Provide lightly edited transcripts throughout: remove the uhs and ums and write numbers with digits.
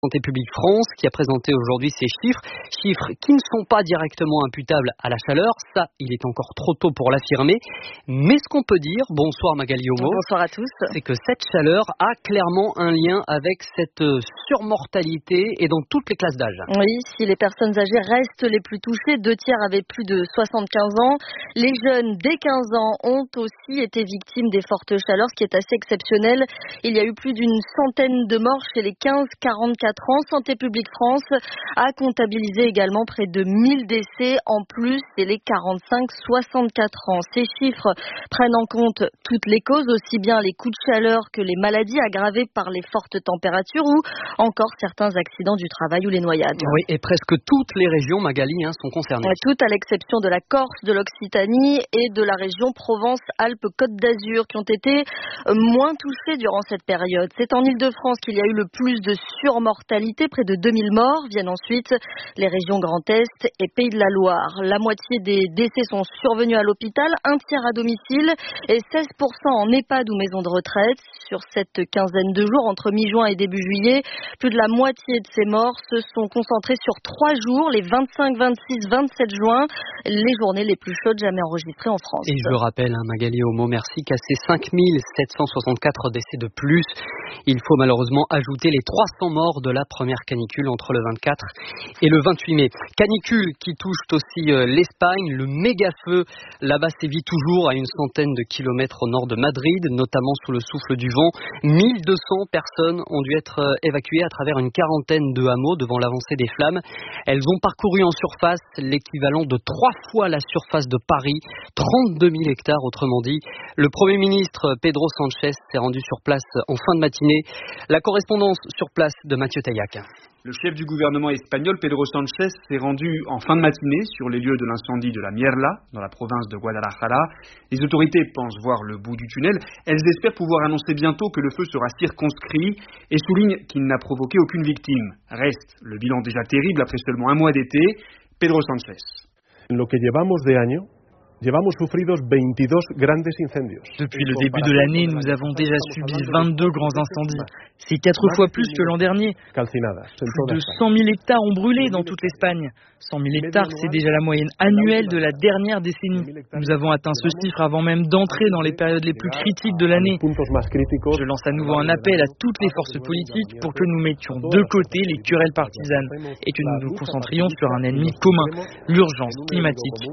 Santé publique France qui a présenté aujourd'hui ces chiffres qui ne sont pas directement imputables à la chaleur, ça il est encore trop tôt pour l'affirmer, mais ce qu'on peut dire, bonsoir Magali Homo, bonsoir à tous, c'est que cette chaleur a clairement un lien avec cette surmortalité et dans toutes les classes d'âge. Oui, si les personnes âgées restent les plus touchées, 2/3 avaient plus de 75 ans, les jeunes dès 15 ans ont aussi été victimes des fortes chaleurs, ce qui est assez exceptionnel. Il y a eu plus d'une centaine de morts chez les 15-44 ans. Santé publique France a comptabilisé également près de 1000 décès en plus et les 45-64 ans. Ces chiffres prennent en compte toutes les causes, aussi bien les coups de chaleur que les maladies aggravées par les fortes températures ou encore certains accidents du travail ou les noyades. Oui, et presque toutes les régions, Magali, sont concernées. Toutes à l'exception de la Corse, de l'Occitanie et de la région Provence-Alpes-Côte d'Azur qui ont été moins touchées durant cette période. C'est en Île-de-France qu'il y a eu le plus de surmortalité, près de 2000 morts. Viennent ensuite les régions Grand Est et Pays de la Loire. La moitié des décès sont survenus à l'hôpital, un tiers à domicile et 16% en EHPAD ou maison de retraite. Sur cette quinzaine de jours, entre mi-juin et début juillet, plus de la moitié de ces morts se sont concentrés sur 3 jours, les 25, 26, 27 juin, les journées les plus chaudes jamais enregistrées en France. Et je le rappelle, Magali Homo, merci, qu'à ces 5764 décès de plus, il faut malheureusement ajouter les 300 morts de la première canicule entre le 24 et le 28 mai. Canicule qui touche aussi l'Espagne, le méga-feu là-bas sévit toujours à une centaine de kilomètres au nord de Madrid, notamment sous le souffle du vent. 1200 personnes ont dû être évacuées à travers une quarantaine de hameaux devant l'avancée des flammes. Elles ont parcouru en surface l'équivalent de 3 fois la surface de Paris, 32 000 hectares autrement dit. Le Premier ministre Pedro Sánchez s'est rendu sur place en fin de matinée. La correspondance sur place de Mathieu Taillac. Le chef du gouvernement espagnol, Pedro Sánchez, s'est rendu en fin de matinée sur les lieux de l'incendie de la Mierla, dans la province de Guadalajara. Les autorités pensent voir le bout du tunnel. Elles espèrent pouvoir annoncer bientôt que le feu sera circonscrit et soulignent qu'il n'a provoqué aucune victime. Reste le bilan déjà terrible après seulement un mois d'été. Pedro Sánchez. Lo que llevamos de año, llevamos sufridos 22 grandes incendios. Depuis le début de l'année, nous avons déjà subi 22 grands incendies. C'est 4 fois plus que l'an dernier. Plus de 100 000 hectares ont brûlé dans toute l'Espagne. 100 000 hectares, c'est déjà la moyenne annuelle de la dernière décennie. Nous avons atteint ce chiffre avant même d'entrer dans les périodes les plus critiques de l'année. Je lance à nouveau un appel à toutes les forces politiques pour que nous mettions de côté les querelles partisanes et que nous nous concentrions sur un ennemi commun, l'urgence climatique.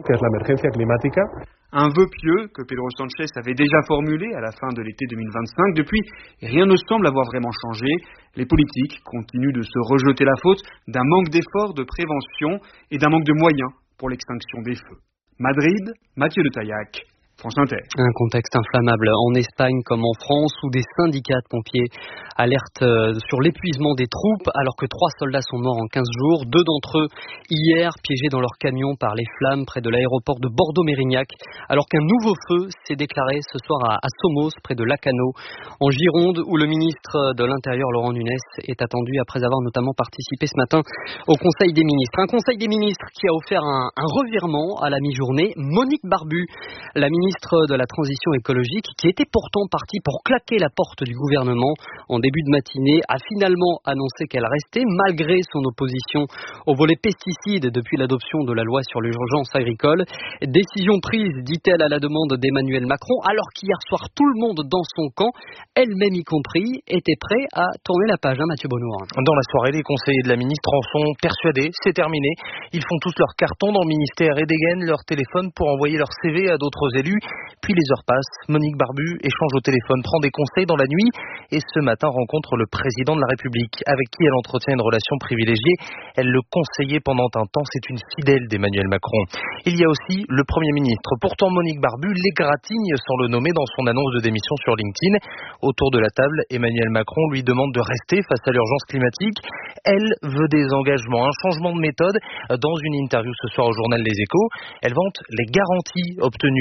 Un vœu pieux que Pedro Sánchez avait déjà formulé à la fin de l'été 2025. Depuis, rien ne semble avoir vraiment changé. Les politiques continuent de se rejeter la faute d'un manque d'efforts de prévention et d'un manque de moyens pour l'extinction des feux. Madrid, Mathieu de Taillac, France Inter. Un contexte inflammable en Espagne comme en France où des syndicats de pompiers alertent sur l'épuisement des troupes alors que 3 soldats sont morts en 15 jours. 2 d'entre eux hier piégés dans leur camion par les flammes près de l'aéroport de Bordeaux-Mérignac alors qu'un nouveau feu s'est déclaré ce soir à Somos près de Lacano en Gironde où le ministre de l'Intérieur Laurent Nunez est attendu après avoir notamment participé ce matin au Conseil des ministres. Un Conseil des ministres qui a offert un revirement à la mi-journée. Monique Barbu, la ministre de la Transition écologique, qui était pourtant partie pour claquer la porte du gouvernement en début de matinée, a finalement annoncé qu'elle restait malgré son opposition au volet pesticides depuis l'adoption de la loi sur l'urgence agricole. Décision prise, dit-elle, à la demande d'Emmanuel Macron, alors qu'hier soir tout le monde dans son camp, elle-même y compris, était prêt à tourner la page, Mathieu Bonnour. Dans la soirée, les conseillers de la ministre en sont persuadés, c'est terminé. Ils font tous leur carton dans le ministère et dégainent leur téléphone pour envoyer leur CV à d'autres élus. Puis les heures passent, Monique Barbu échange au téléphone, prend des conseils dans la nuit et ce matin rencontre le président de la République avec qui elle entretient une relation privilégiée. Elle le conseillait pendant un temps, c'est une fidèle d'Emmanuel Macron. Il y a aussi le Premier ministre. Pourtant Monique Barbu l'égratigne sans le nommer dans son annonce de démission sur LinkedIn. Autour de la table, Emmanuel Macron lui demande de rester face à l'urgence climatique. Elle veut des engagements, un changement de méthode. Dans une interview ce soir au journal Les Échos, elle vante les garanties obtenues des décrets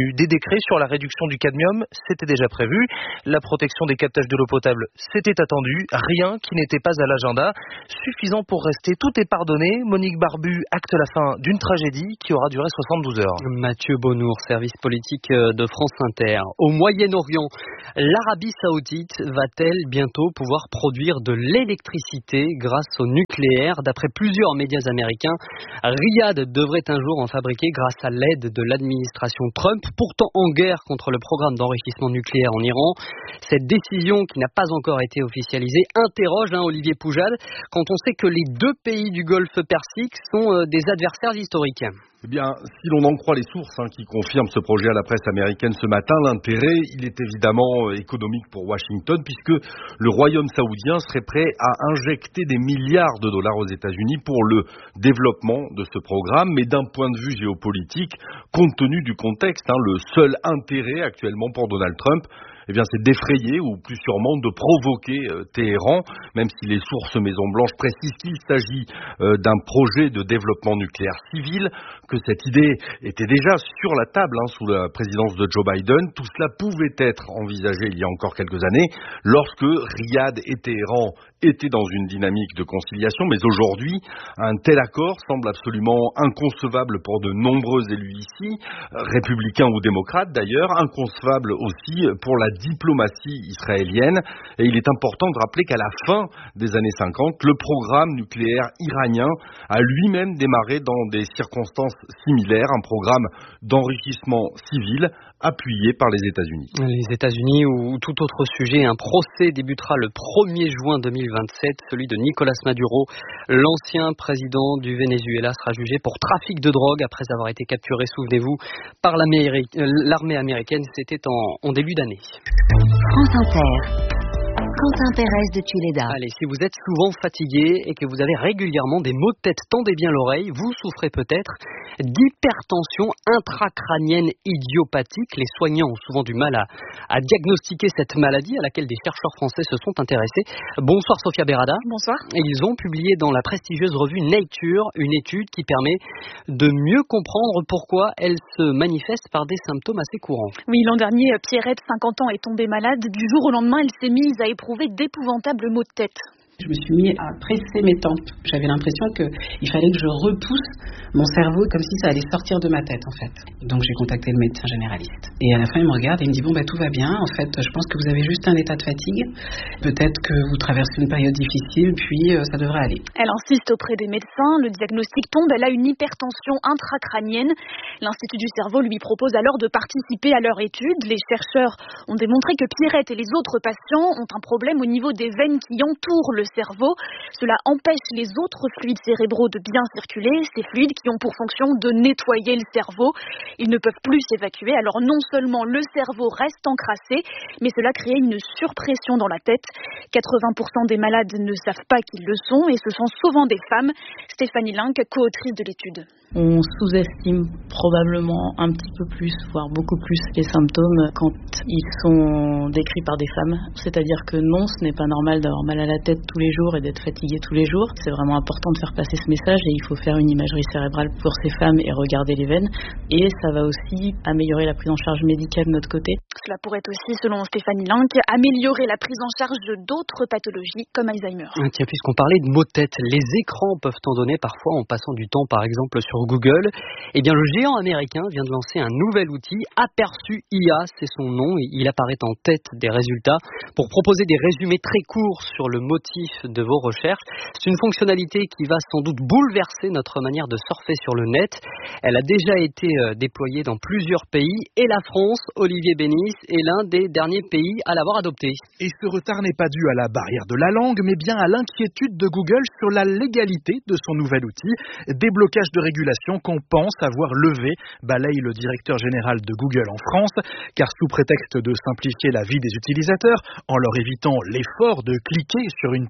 décret sur la réduction du cadmium, c'était déjà prévu. La protection des captages de l'eau potable, c'était attendu. Rien qui n'était pas à l'agenda. Suffisant pour rester. Tout est pardonné. Monique Barbu acte la fin d'une tragédie qui aura duré 72 heures. Mathieu Bonnour, service politique de France Inter. Au Moyen-Orient, l'Arabie Saoudite va-t-elle bientôt pouvoir produire de l'électricité grâce au nucléaire? D'après plusieurs médias américains, Riyad devrait un jour en fabriquer grâce à l'aide de l'administration Trump, pourtant en guerre contre le programme d'enrichissement nucléaire en Iran. Cette décision, qui n'a pas encore été officialisée, interroge Olivier Poujade, quand on sait que les deux pays du Golfe Persique sont des adversaires historiques. Eh bien, si l'on en croit les sources qui confirment ce projet à la presse américaine ce matin, l'intérêt, il est évidemment économique pour Washington, puisque le Royaume saoudien serait prêt à injecter des milliards de dollars aux États-Unis pour le développement de ce programme. Mais d'un point de vue géopolitique, compte tenu du contexte, le seul intérêt actuellement pour Donald Trump, eh bien, c'est d'effrayer ou plus sûrement de provoquer Téhéran, même si les sources Maison-Blanche précisent qu'il s'agit d'un projet de développement nucléaire civil, que cette idée était déjà sur la table sous la présidence de Joe Biden. Tout cela pouvait être envisagé il y a encore quelques années, lorsque Riyad et Téhéran étaient dans une dynamique de conciliation, mais aujourd'hui, un tel accord semble absolument inconcevable pour de nombreux élus ici, républicains ou démocrates d'ailleurs, inconcevable aussi pour la diplomatie israélienne. Et il est important de rappeler qu'à la fin des années 50, le programme nucléaire iranien a lui-même démarré dans des circonstances similaires, un programme d'enrichissement civil appuyé par les États-Unis. Les États-Unis ou tout autre sujet, un procès débutera le 1er juin 2027, celui de Nicolás Maduro, l'ancien président du Venezuela, sera jugé pour trafic de drogue après avoir été capturé, souvenez-vous, par l'armée américaine, c'était en début d'année. France Inter. Quentin Pérez de Tuleda. Allez, si vous êtes souvent fatigué et que vous avez régulièrement des maux de tête, tendez bien l'oreille, vous souffrez peut-être d'hypertension intracrânienne idiopathique. Les soignants ont souvent du mal à diagnostiquer cette maladie à laquelle des chercheurs français se sont intéressés. Bonsoir Sofia Berada. Bonsoir. Ils ont publié dans la prestigieuse revue Nature une étude qui permet de mieux comprendre pourquoi elle se manifeste par des symptômes assez courants. Oui, l'an dernier, Pierrette, 50 ans, est tombée malade. Du jour au lendemain, elle s'est mise à éprouver d'épouvantables maux de tête. Je me suis mis à presser mes tempes. J'avais l'impression qu'il fallait que je repousse mon cerveau comme si ça allait sortir de ma tête, en fait. Donc j'ai contacté le médecin généraliste. Et à la fin, il me regarde et il me dit « Bon, tout va bien. En fait, je pense que vous avez juste un état de fatigue. Peut-être que vous traversez une période difficile, puis ça devrait aller. » Elle insiste auprès des médecins. Le diagnostic tombe. Elle a une hypertension intracrânienne. L'Institut du cerveau lui propose alors de participer à leur étude. Les chercheurs ont démontré que Pierrette et les autres patients ont un problème au niveau des veines qui entourent le cerveau. Cela empêche les autres fluides cérébraux de bien circuler, ces fluides qui ont pour fonction de nettoyer le cerveau. Ils ne peuvent plus s'évacuer, alors non seulement le cerveau reste encrassé, mais cela crée une surpression dans la tête. 80% des malades ne savent pas qu'ils le sont et ce sont souvent des femmes. Stéphanie Link, co-autrice de l'étude. On sous-estime probablement un petit peu plus, voire beaucoup plus, les symptômes quand ils sont décrits par des femmes. C'est-à-dire que non, ce n'est pas normal d'avoir mal à la tête tous les jours et d'être fatigué tous les jours. C'est vraiment important de faire passer ce message et il faut faire une imagerie cérébrale pour ces femmes et regarder les veines. Et ça va aussi améliorer la prise en charge médicale de notre côté. Cela pourrait aussi, selon Stéphanie Link, améliorer la prise en charge d'autres pathologies comme Alzheimer. Tiens, puisqu'on parlait de maux de tête, les écrans peuvent en donner parfois en passant du temps, par exemple, sur Google. Eh bien, le géant américain vient de lancer un nouvel outil, Aperçu IA, c'est son nom. Il apparaît en tête des résultats pour proposer des résumés très courts sur le motif de vos recherches. C'est une fonctionnalité qui va sans doute bouleverser notre manière de surfer sur le net. Elle a déjà été déployée dans plusieurs pays et la France, Olivier Bénis, est l'un des derniers pays à l'avoir adopté. Et ce retard n'est pas dû à la barrière de la langue, mais bien à l'inquiétude de Google sur la légalité de son nouvel outil. Des blocages de régulation qu'on pense avoir levés, balaye le directeur général de Google en France, car sous prétexte de simplifier la vie des utilisateurs, en leur évitant l'effort de cliquer sur une page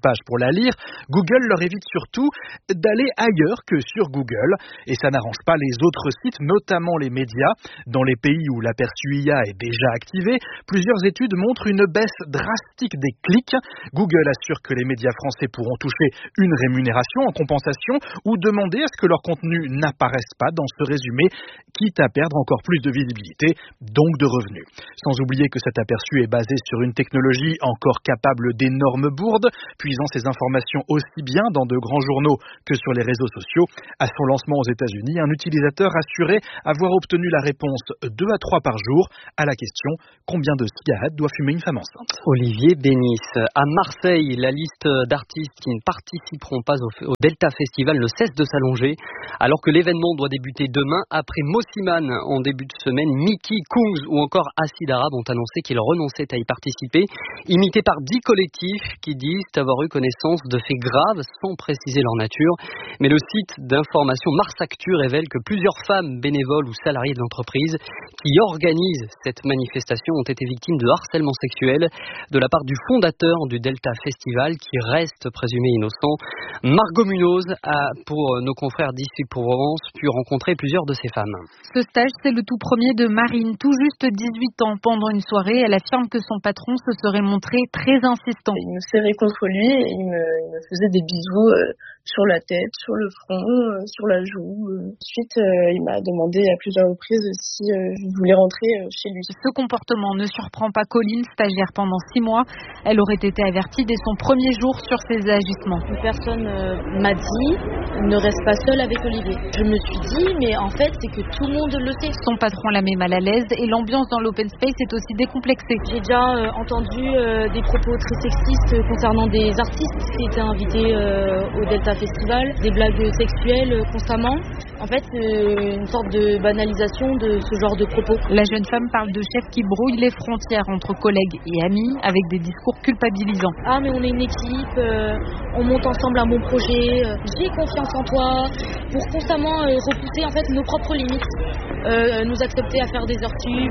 page pour la lire, Google leur évite surtout d'aller ailleurs que sur Google. Et ça n'arrange pas les autres sites, notamment les médias. Dans les pays où l'aperçu IA est déjà activé, plusieurs études montrent une baisse drastique des clics. Google assure que les médias français pourront toucher une rémunération en compensation ou demander à ce que leur contenu n'apparaisse pas dans ce résumé, quitte à perdre encore plus de visibilité, donc de revenus. Sans oublier que cet aperçu est basé sur une technologie encore capable d'énormes bourdes, puisant ces informations aussi bien dans de grands journaux que sur les réseaux sociaux. À son lancement aux États-Unis, un utilisateur assurait avoir obtenu la réponse 2 à 3 par jour à la question « Combien de cigarettes doit fumer une femme enceinte ?» Olivier Bénis. À Marseille, la liste d'artistes qui ne participeront pas au Delta Festival ne cesse de s'allonger, alors que l'événement doit débuter demain. Après Mossiman en début de semaine, Mickey, Kungs ou encore Acid Arabe ont annoncé qu'ils renonçaient à y participer, imités par 10 collectifs qui disent avoir eu connaissance de faits graves sans préciser leur nature. Mais le site d'information Mars Actu révèle que plusieurs femmes bénévoles ou salariées de l'entreprise qui organisent cette manifestation ont été victimes de harcèlement sexuel de la part du fondateur du Delta Festival qui reste présumé innocent. Margot Munoz a, pour nos confrères d'ici pour Provence, pu rencontrer plusieurs de ces femmes. Ce stage, c'est le tout premier de Marine, tout juste 18 ans. Pendant une soirée, elle affirme que son patron se serait montré très insistant. Il me serrait contre lui et il me faisait des bisous sur la tête, sur le front, sur la joue. Ensuite, il m'a demandé à plusieurs reprises si je voulais rentrer chez lui. Ce comportement ne surprend pas Colline, stagiaire pendant 6 mois. Elle aurait été avertie dès son premier jour sur ses agissements. Une personne m'a dit « ne reste pas seule avec Olivier ». Je me suis dit « mais en fait, c'est que tout le monde le sait ». Son patron la met mal à l'aise et l'ambiance dans l'open space est aussi décomplexée. J'ai déjà entendu des propos très sexistes concernant des artistes qui étaient invités au Delta Festival, des blagues sexuelles constamment. En fait, une sorte de banalisation de ce genre de propos. La jeune femme parle de chefs qui brouillent les frontières entre collègues et amis avec des discours culpabilisants. Ah mais on est une équipe, on monte ensemble un bon projet, j'ai confiance en toi, pour constamment repousser en fait nos propres limites, nous accepter à faire des heures sup,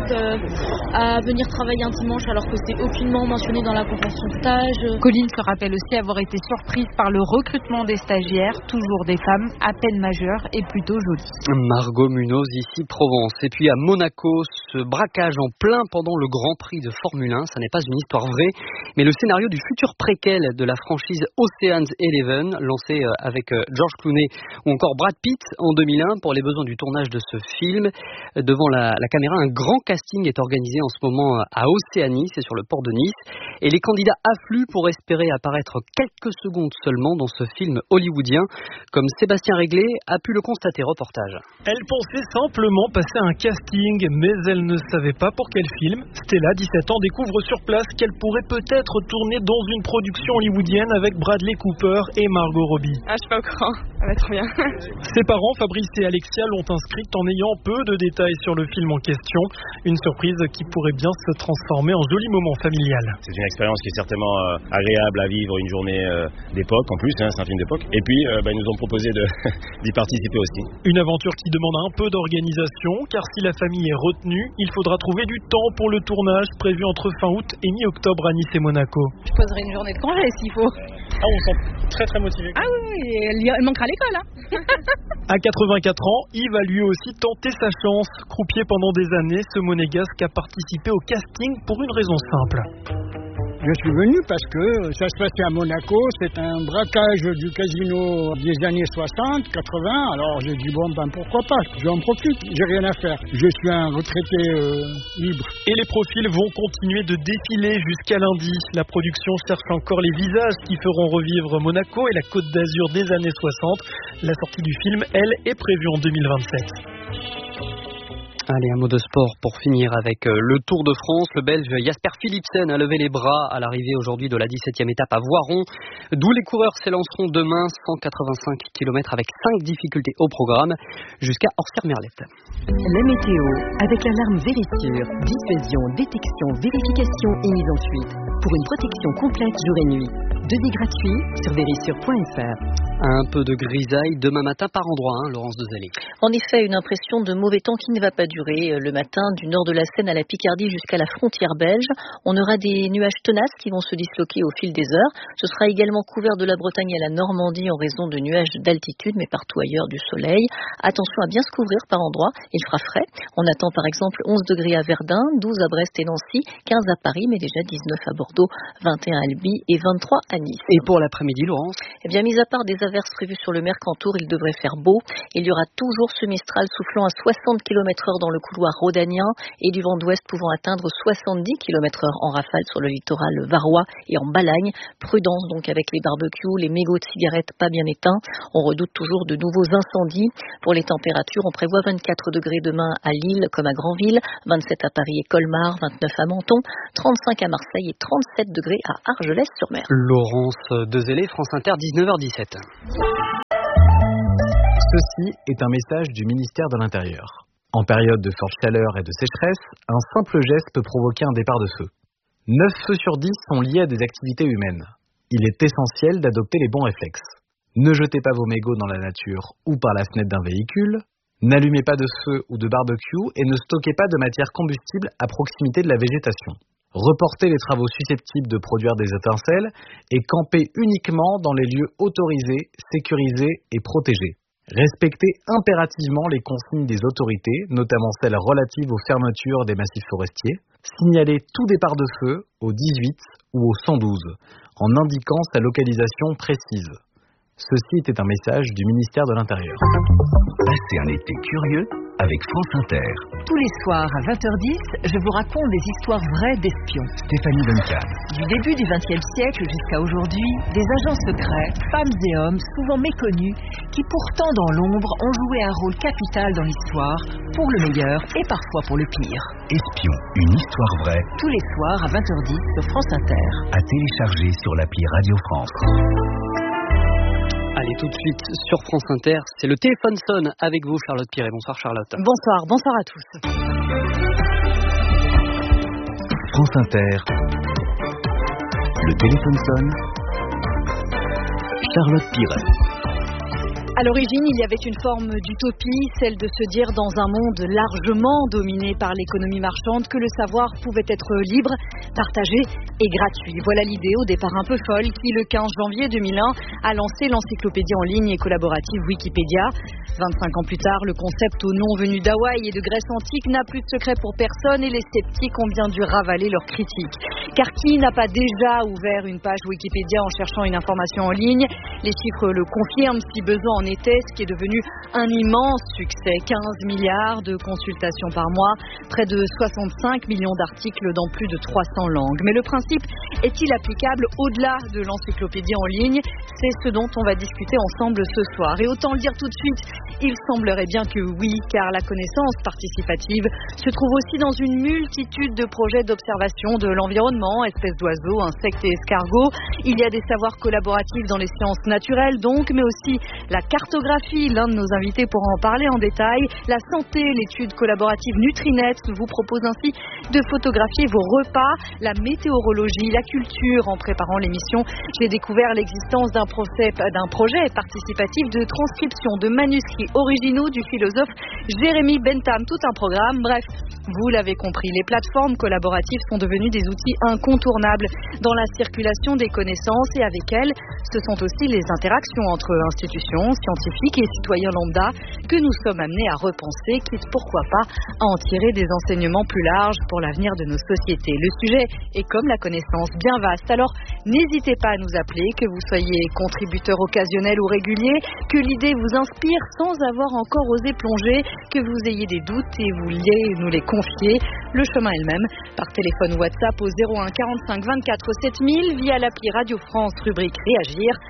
à venir travailler un dimanche alors que c'est aucunement mentionné dans la convention de stage. Colline se rappelle aussi avoir été surprise par le recrutement des stagiaires, toujours des femmes à peine majeures et plutôt jolies. Margot Munoz, ici Provence. Et puis à Monaco, ce braquage en plein pendant le Grand Prix de Formule 1, ça n'est pas une histoire vraie, mais le scénario du futur préquel de la franchise Ocean's 11, lancé avec George Clooney ou encore Brad Pitt en 2001 pour les besoins du tournage de ce film. Devant la caméra, un grand casting est organisé en ce moment à Océanie, c'est sur le port de Nice, et les candidats affluent pour espérer apparaître quelques secondes seulement dans ce film hollywoodien, comme Sébastien Réglet a pu le constater. Reportage. Elle pensait simplement passer un casting, mais elle ne savait pas pour quel film. Stella, 17 ans, découvre sur place qu'elle pourrait peut-être tourner dans une production hollywoodienne avec Bradley Cooper et Margot Robbie. Ah, je suis pas au courant. Ça va être trop bien. Ses parents, Fabrice et Alexia, l'ont inscrite en ayant peu de détails sur le film en question. Une surprise qui pourrait bien se transformer en joli moment familial. C'est une expérience qui est certainement agréable à vivre, une journée d'époque en plus, c'est un film d'époque. Et puis, ils nous ont proposé d'y participer aussi. Une aventure qui demande un peu d'organisation, car si la famille est retenue, il faudra trouver du temps pour le tournage prévu entre fin août et mi-octobre à Nice et Monaco. Je poserai une journée de congé s'il faut. Ah, on sent très très motivé. Ah oui, elle manquera à l'école. Hein. À 84 ans, Yves a lui aussi tenté sa chance. Croupier pendant des années, ce monégasque a participé au casting pour une raison simple. Je suis venu parce que ça se passait à Monaco, c'est un braquage du casino des années 60, 80, alors j'ai dit bon ben pourquoi pas, j'en profite, j'ai rien à faire. Je suis un retraité libre. Et les profils vont continuer de défiler jusqu'à lundi. La production cherche encore les visages qui feront revivre Monaco et la Côte d'Azur des années 60. La sortie du film, elle, est prévue en 2027. Allez, un mot de sport pour finir avec le Tour de France. Le Belge Jasper Philipsen a levé les bras à l'arrivée aujourd'hui de la 17e étape à Voiron, d'où les coureurs s'élanceront demain 185 km avec 5 difficultés au programme jusqu'à Orsières-Merlette. La météo avec l'alarme Vérissure, dissuasion, détection, vérification et mise en fuite pour une protection complète jour et nuit. Devis gratuit sur verissure.fr. Un peu de grisaille demain matin par endroit, Laurence Dezellé. En effet, une impression de mauvais temps qui ne va pas durer. Le matin, du nord de la Seine à la Picardie jusqu'à la frontière belge, on aura des nuages tenaces qui vont se disloquer au fil des heures. Ce sera également couvert de la Bretagne à la Normandie en raison de nuages d'altitude, mais partout ailleurs du soleil. Attention à bien se couvrir par endroits, il fera frais. On attend par exemple 11 degrés à Verdun, 12 à Brest et Nancy, 15 à Paris, mais déjà 19 à Bordeaux, 21 à Albi et 23 à Nice. Et pour l'après-midi, Laurence ? Eh bien, mis à part des averses prévues sur le Mercantour, il devrait faire beau. Il y aura toujours ce Mistral soufflant à 60 km/h dans le couloir rhodanien et du vent d'ouest pouvant atteindre 70 km/h en rafale sur le littoral varois et en Balagne. Prudence donc avec les barbecues, les mégots de cigarettes pas bien éteints. On redoute toujours de nouveaux incendies. Pour les températures, on prévoit 24 degrés demain à Lille comme à Granville, 27 à Paris et Colmar, 29 à Menton, 35 à Marseille et 37 degrés à Argelès-sur-Mer. Laurence Dezellé, France Inter, 19h17. Ceci est un message du ministère de l'Intérieur. En période de forte chaleur et de sécheresse, un simple geste peut provoquer un départ de feu. 9 feux sur 10 sont liés à des activités humaines. Il est essentiel d'adopter les bons réflexes. Ne jetez pas vos mégots dans la nature ou par la fenêtre d'un véhicule. N'allumez pas de feu ou de barbecue et ne stockez pas de matière combustible à proximité de la végétation. Reportez les travaux susceptibles de produire des étincelles et campez uniquement dans les lieux autorisés, sécurisés et protégés. Respectez impérativement les consignes des autorités, notamment celles relatives aux fermetures des massifs forestiers. Signalez tout départ de feu au 18 ou au 112, en indiquant sa localisation précise. Ceci était un message du ministère de l'Intérieur. Passez un été curieux avec France Inter. Tous les soirs à 20h10, je vous raconte des histoires vraies d'espions. Stéphanie Duncan. Du début du XXe siècle jusqu'à aujourd'hui, des agents secrets, femmes et hommes, souvent méconnus, qui pourtant dans l'ombre ont joué un rôle capital dans l'histoire, pour le meilleur et parfois pour le pire. Espions, une histoire vraie. Tous les soirs à 20h10 sur France Inter. À télécharger sur l'appli Radio France. Allez, tout de suite sur France Inter, c'est le téléphone sonne avec vous, Charlotte Piret. Bonsoir Charlotte. Bonsoir à tous. France Inter, le téléphone sonne. Charlotte Piret. À l'origine, il y avait une forme d'utopie, celle de se dire dans un monde largement dominé par l'économie marchande que le savoir pouvait être libre, partagé et gratuit. Voilà l'idée, au départ un peu folle, qui le 15 janvier 2001 a lancé l'encyclopédie en ligne et collaborative Wikipédia. 25 ans plus tard, le concept au nom venu d'Hawaï et de Grèce antique n'a plus de secret pour personne et les sceptiques ont bien dû ravaler leurs critiques. Car qui n'a pas déjà ouvert une page Wikipédia en cherchant une information en ligne ? Les chiffres le confirment, si besoin en était, ce qui est devenu un immense succès. 15 milliards de consultations par mois, près de 65 millions d'articles dans plus de 300 langues. Mais le principe est-il applicable au-delà de l'encyclopédie en ligne ? C'est ce dont on va discuter ensemble ce soir. Et autant le dire tout de suite, il semblerait bien que oui, car la connaissance participative se trouve aussi dans une multitude de projets d'observation de l'environnement, espèces d'oiseaux, insectes et escargots. Il y a des savoirs collaboratifs dans les sciences naturelles donc, mais aussi la cartographie. L'un de nos invités pourra en parler en détail. La santé, l'étude collaborative Nutrinet vous propose ainsi de photographier vos repas. La météorologie, la culture. En préparant l'émission, j'ai découvert l'existence d'un projet participatif de transcription de manuscrits originaux du philosophe Jérémy Bentham. Tout un programme. Bref, vous l'avez compris, les plateformes collaboratives sont devenues des outils incontournables dans la circulation des connaissances et avec elles, ce sont aussi les interactions entre institutions, scientifiques et citoyens lambda que nous sommes amenés à repenser, quitte pourquoi pas à en tirer des enseignements plus larges pour l'avenir de nos sociétés. Le sujet est comme la connaissance bien vaste, alors n'hésitez pas à nous appeler, que vous soyez contributeur occasionnel ou régulier, que l'idée vous inspire sans avoir encore osé plonger, que vous ayez des doutes et vous nous les confier. Le chemin est le même, par téléphone ou WhatsApp au 01 45 24 7000 via l'appli Radio France, rubrique Réagir.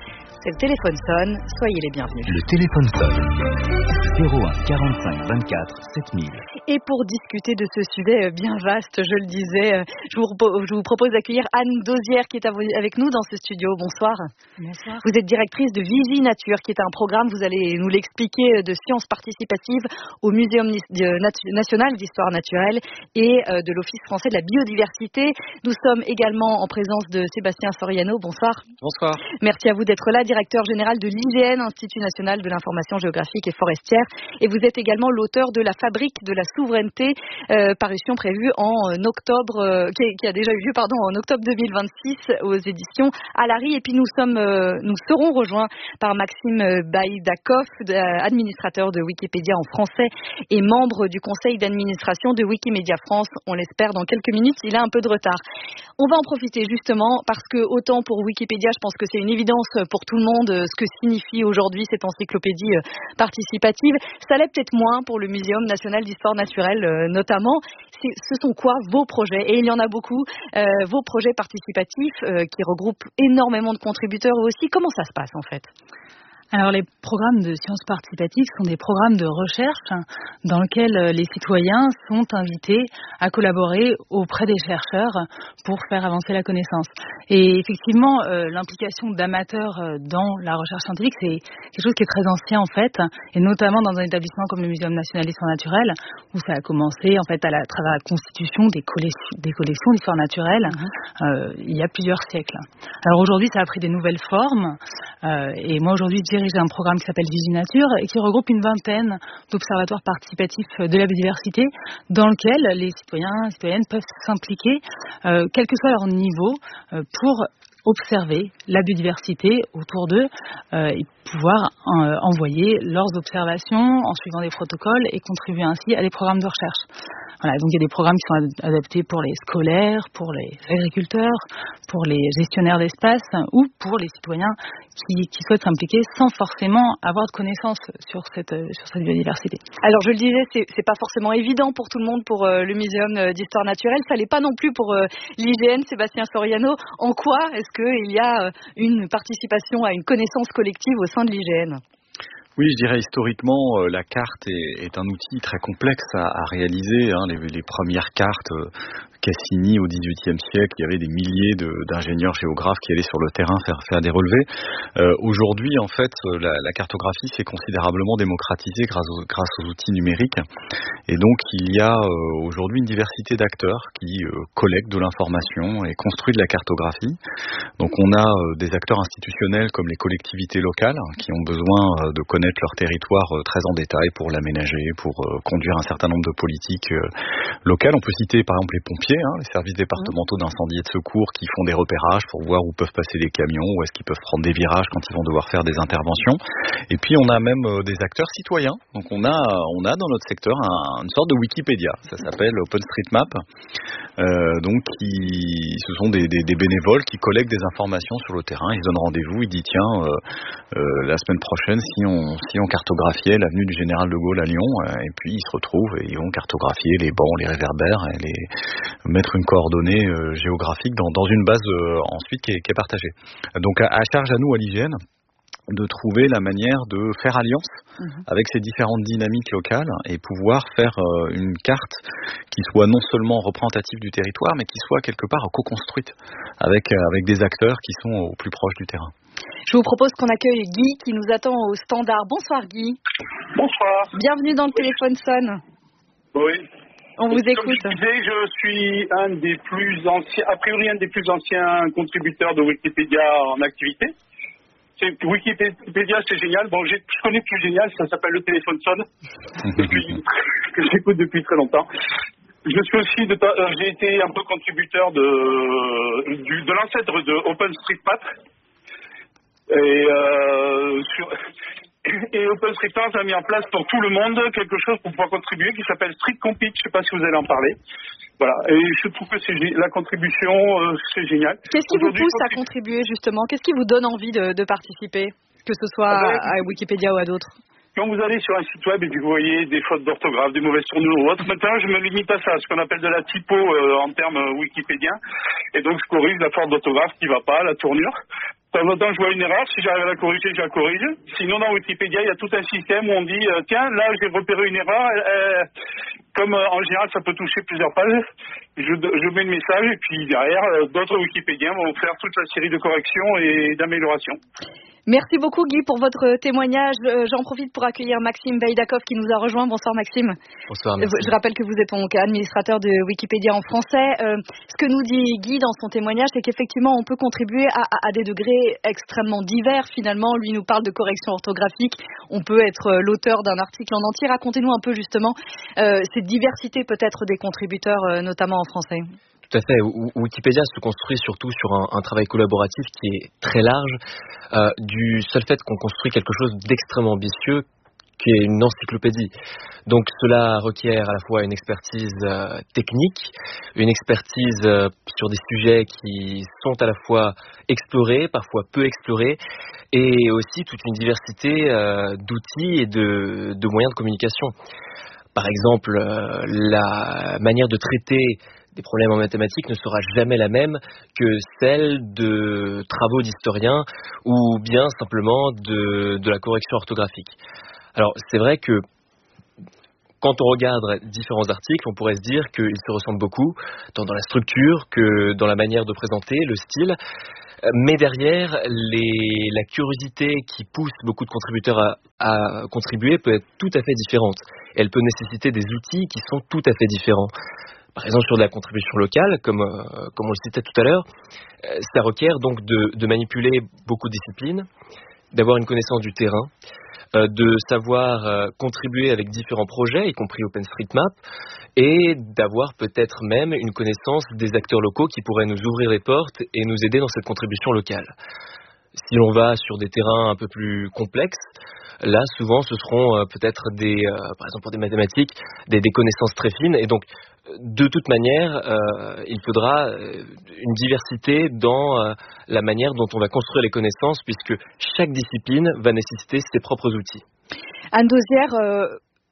c'est le téléphone sonne. Soyez les bienvenus. Le téléphone sonne. 01 45 24 7000. Et pour discuter de ce sujet bien vaste, je le disais, je vous propose d'accueillir Anne Dauzière qui est avec nous dans ce studio. Bonsoir. Bonsoir. Vous êtes directrice de Vigie Nature, qui est un programme, vous allez nous l'expliquer, de sciences participatives au Muséum national d'histoire naturelle et de l'Office français de la biodiversité. Nous sommes également en présence de Sébastien Soriano. Bonsoir. Bonsoir. Merci à vous d'être là, directeur général de l'IGN, Institut national de l'information géographique et forestière. Et vous êtes également l'auteur de La fabrique de la souveraineté, parution prévue en octobre, qui a déjà eu lieu en octobre 2026 aux éditions Alary. Et puis nous serons rejoints par Maxime Baïdakov, administrateur de Wikipédia en français et membre du conseil d'administration de Wikimedia France. On l'espère dans quelques minutes, il a un peu de retard. On va en profiter justement parce que autant pour Wikipédia, je pense que c'est une évidence pour tout le monde ce que signifie aujourd'hui cette encyclopédie participative. Ça l'est peut-être moins pour le Muséum national d'histoire naturelle notamment. Ce sont quoi vos projets? Et il y en a beaucoup, vos projets participatifs qui regroupent énormément de contributeurs aussi. Comment ça se passe en fait? Alors les programmes de sciences participatives sont des programmes de recherche dans lesquels les citoyens sont invités à collaborer auprès des chercheurs pour faire avancer la connaissance. Et effectivement, l'implication d'amateurs dans la recherche scientifique, c'est quelque chose qui est très ancien en fait, et notamment dans un établissement comme le Muséum national d'histoire naturelle, où ça a commencé en fait à travers la constitution des collections d'histoire naturelle il y a plusieurs siècles. Alors aujourd'hui, ça a pris des nouvelles formes, et moi aujourd'hui je dirige un programme qui s'appelle Vigie Nature et qui regroupe une vingtaine d'observatoires participatifs de la biodiversité dans lequel les citoyens et citoyennes peuvent s'impliquer, quel que soit leur niveau, pour observer la biodiversité autour d'eux et pouvoir envoyer leurs observations en suivant des protocoles et contribuer ainsi à des programmes de recherche. Voilà, donc il y a des programmes qui sont adaptés pour les scolaires, pour les agriculteurs, pour les gestionnaires d'espace ou pour les citoyens qui souhaitent s'impliquer sans forcément avoir de connaissances sur cette biodiversité. Alors je le disais, c'est pas forcément évident pour tout le monde pour le Muséum d'histoire naturelle, ça l'est pas non plus pour l'IGN. Sébastien Soriano, en quoi est-ce qu'il y a une participation à une connaissance collective au sein de l'IGN? Oui, je dirais historiquement, la carte est un outil très complexe à réaliser. Les premières cartes Cassini au XVIIIe siècle, il y avait des milliers d'ingénieurs géographes qui allaient sur le terrain faire des relevés. Aujourd'hui, en fait, la cartographie s'est considérablement démocratisée grâce aux outils numériques. Et donc, il y a aujourd'hui une diversité d'acteurs qui collectent de l'information et construisent de la cartographie. Donc, on a des acteurs institutionnels comme les collectivités locales qui ont besoin de connaître leur territoire très en détail pour l'aménager, pour conduire un certain nombre de politiques locales. On peut citer par exemple les pompiers, les services départementaux d'incendie et de secours qui font des repérages pour voir où peuvent passer les camions, où est-ce qu'ils peuvent prendre des virages quand ils vont devoir faire des interventions. Et puis on a même des acteurs citoyens. Donc on a dans notre secteur une sorte de Wikipédia. Ça s'appelle OpenStreetMap. Donc ce sont des bénévoles qui collectent des informations sur le terrain. Ils donnent rendez-vous. Ils disent tiens, la semaine prochaine, si on cartographiait l'avenue du Général de Gaulle à Lyon, et puis ils se retrouvent et ils vont cartographier les bancs, les réverbères, et mettre une coordonnée géographique dans une base ensuite qui est partagée. Donc à charge à nous, à l'IGN, de trouver la manière de faire alliance avec ces différentes dynamiques locales et pouvoir faire une carte qui soit non seulement représentative du territoire, mais qui soit quelque part co-construite avec des acteurs qui sont au plus proche du terrain. Je vous propose qu'on accueille Guy qui nous attend au standard. Bonsoir Guy. Bonsoir. Bienvenue dans le téléphone sonne. Oui. On vous écoute. Comme je disais, je suis un des plus anciens contributeurs de Wikipédia en activité. Wikipédia, c'est génial. Bon, je connais plus génial, ça s'appelle le téléphone sonne, que j'écoute depuis très longtemps. Je suis aussi, j'ai été un peu contributeur de l'ancêtre de OpenStreetMap. Et OpenStreetMap a mis en place pour tout le monde quelque chose pour pouvoir contribuer qui s'appelle StreetCompete. Je ne sais pas si vous allez en parler. Voilà. Et je trouve que la contribution, c'est génial. Qu'est-ce qui vous pousse à contribuer justement? Qu'est-ce qui vous donne envie de participer, que ce soit à Wikipédia ou à d'autres? Quand vous allez sur un site web et que vous voyez des fautes d'orthographe, des mauvaises tournures ou autre, maintenant je me limite à ça, ce qu'on appelle de la typo en termes wikipédiens. Et donc je corrige la faute d'orthographe qui ne va pas, la tournure. De temps en temps, je vois une erreur. Si j'arrive à la corriger, je la corrige. Sinon, dans Wikipédia, il y a tout un système où on dit tiens, là, j'ai repéré une erreur. Comme en général, ça peut toucher plusieurs pages. Je mets le message et puis derrière, d'autres Wikipédiens vont faire toute la série de corrections et d'améliorations. Merci beaucoup Guy pour votre témoignage. J'en profite pour accueillir Maxime Baïdakov qui nous a rejoint. Bonsoir Maxime. Bonsoir. Merci. Je rappelle que vous êtes donc administrateur de Wikipédia en français. Ce que nous dit Guy dans son témoignage, c'est qu'effectivement on peut contribuer à des degrés extrêmement divers finalement. Lui nous parle de correction orthographique. On peut être l'auteur d'un article en entier. Racontez-nous un peu justement cette diversité peut-être des contributeurs, notamment en français. Tout à fait. Wikipédia se construit surtout sur un travail collaboratif qui est très large, du seul fait qu'on construit quelque chose d'extrêmement ambitieux, qui est une encyclopédie. Donc cela requiert à la fois une expertise technique, une expertise sur des sujets qui sont à la fois explorés, parfois peu explorés, et aussi toute une diversité d'outils et de moyens de communication. Par exemple, la manière de traiter des problèmes en mathématiques ne sera jamais la même que celle de travaux d'historiens ou bien simplement de la correction orthographique. Alors c'est vrai que quand on regarde différents articles, on pourrait se dire qu'ils se ressemblent beaucoup, tant dans la structure que dans la manière de présenter, le style. Mais derrière, la curiosité qui pousse beaucoup de contributeurs à contribuer peut être tout à fait différente. Elle peut nécessiter des outils qui sont tout à fait différents. Par exemple, sur de la contribution locale, comme on le citait tout à l'heure, ça requiert donc de manipuler beaucoup de disciplines, d'avoir une connaissance du terrain, de savoir contribuer avec différents projets, y compris OpenStreetMap, et d'avoir peut-être même une connaissance des acteurs locaux qui pourraient nous ouvrir les portes et nous aider dans cette contribution locale. Si l'on va sur des terrains un peu plus complexes, là, souvent, ce seront peut-être par exemple pour des mathématiques, des connaissances très fines. Et donc, de toute manière, il faudra une diversité dans la manière dont on va construire les connaissances, puisque chaque discipline va nécessiter ses propres outils. Anne Dauzière,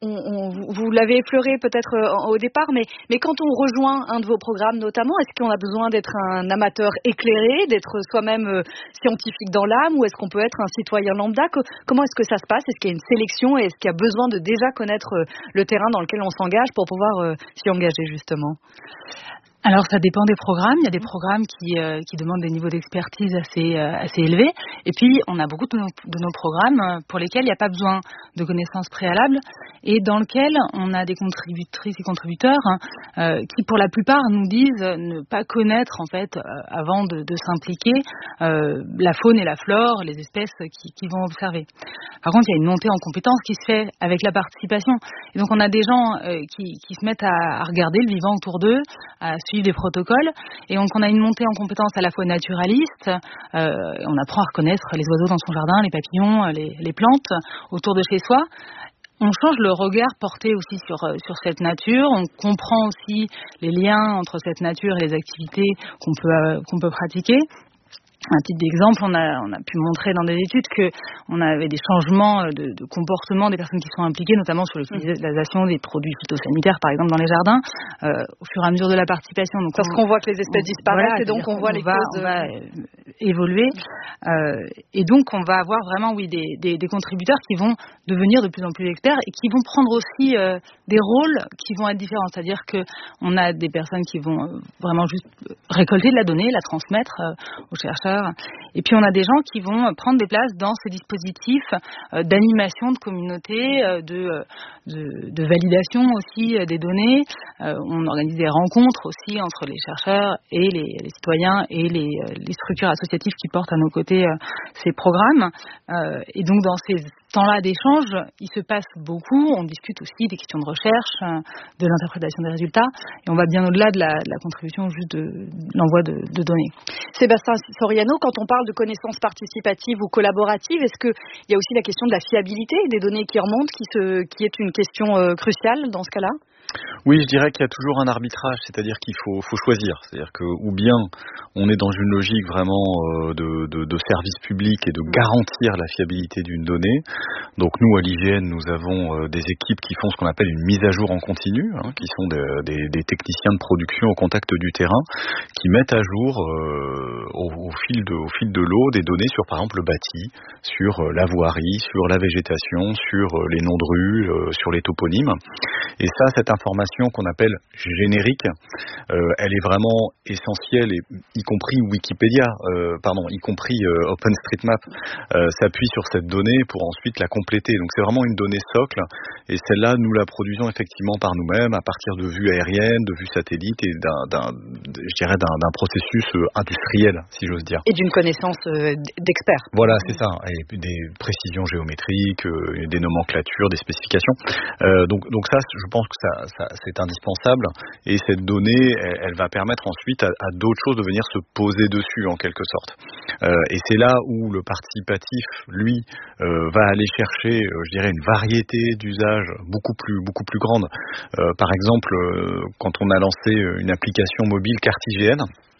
vous l'avez effleuré peut-être au départ, mais quand on rejoint un de vos programmes notamment, est-ce qu'on a besoin d'être un amateur éclairé, d'être soi-même scientifique dans l'âme, ou est-ce qu'on peut être un citoyen lambda? Comment est-ce que ça se passe? Est-ce qu'il y a une sélection et est-ce qu'il y a besoin de déjà connaître le terrain dans lequel on s'engage pour pouvoir s'y engager justement? Alors ça dépend des programmes. Il y a des programmes qui demandent des niveaux d'expertise assez élevés. Et puis on a beaucoup de nos programmes pour lesquels il n'y a pas besoin de connaissances préalables et dans lesquels on a des contributrices et contributeurs qui pour la plupart nous disent ne pas connaître en fait avant de s'impliquer la faune et la flore, les espèces qui vont observer. Par contre, il y a une montée en compétences qui se fait avec la participation. Et donc on a des gens qui se mettent à regarder le vivant autour d'eux, à suivre des protocoles, et donc on a une montée en compétences à la fois naturaliste, on apprend à reconnaître les oiseaux dans son jardin, les papillons, les plantes autour de chez soi. On change le regard porté aussi sur cette nature, on comprend aussi les liens entre cette nature et les activités qu'on peut pratiquer. Un titre d'exemple, on a pu montrer dans des études que on avait des changements de comportement des personnes qui sont impliquées, notamment sur l'utilisation des produits phytosanitaires, par exemple dans les jardins, au fur et à mesure de la participation. Donc parce qu'on voit que les espèces disparaissent, et donc on voit les causes. On va évoluer, et donc on va avoir vraiment des contributeurs qui vont devenir de plus en plus experts et qui vont prendre aussi des rôles qui vont être différents. C'est-à-dire que on a des personnes qui vont vraiment juste récolter de la donnée, la transmettre aux chercheurs. Et puis on a des gens qui vont prendre des places dans ces dispositifs d'animation de communauté, de validation aussi des données. On organise des rencontres aussi entre les chercheurs et les citoyens et les structures associatives qui portent à nos côtés ces programmes. Et donc dans ces temps-là d'échange, il se passe beaucoup. On discute aussi des questions de recherche, de l'interprétation des résultats, et on va bien au-delà de la contribution juste de l'envoi de données. Sébastien Soriano, quand on parle de connaissances participatives ou collaboratives, est-ce qu'il y a aussi la question de la fiabilité des données qui remontent, qui est une question cruciale dans ce cas-là? Oui, je dirais qu'il y a toujours un arbitrage, c'est-à-dire qu'il faut choisir. C'est-à-dire que ou bien on est dans une logique vraiment de service public et de garantir la fiabilité d'une donnée, Donc nous, à l'IGN, nous avons des équipes qui font ce qu'on appelle une mise à jour en continu, qui sont des techniciens de production au contact du terrain, qui mettent à jour au fil de l'eau des données sur, par exemple, le bâti, sur la voirie, sur la végétation, sur les noms de rues, sur les toponymes. Et ça, cette information qu'on appelle générique, elle est vraiment essentielle, et y compris Wikipédia, y compris OpenStreetMap s'appuie sur cette donnée pour ensuite la compléter. Donc c'est vraiment une donnée socle, et celle-là, nous la produisons effectivement par nous-mêmes à partir de vues aériennes, de vues satellites et d'un processus industriel, si j'ose dire. Et d'une connaissance d'expert. Voilà, c'est ça. Et des précisions géométriques, des nomenclatures, des spécifications. Donc ça, je pense que ça c'est indispensable. Et cette donnée, elle va permettre ensuite à d'autres choses de venir se poser dessus, en quelque sorte. Et c'est là où le participatif, lui, va aller chercher, je dirais, une variété d'usages beaucoup plus grande. Par exemple, quand on a lancé une application mobile carte IGN,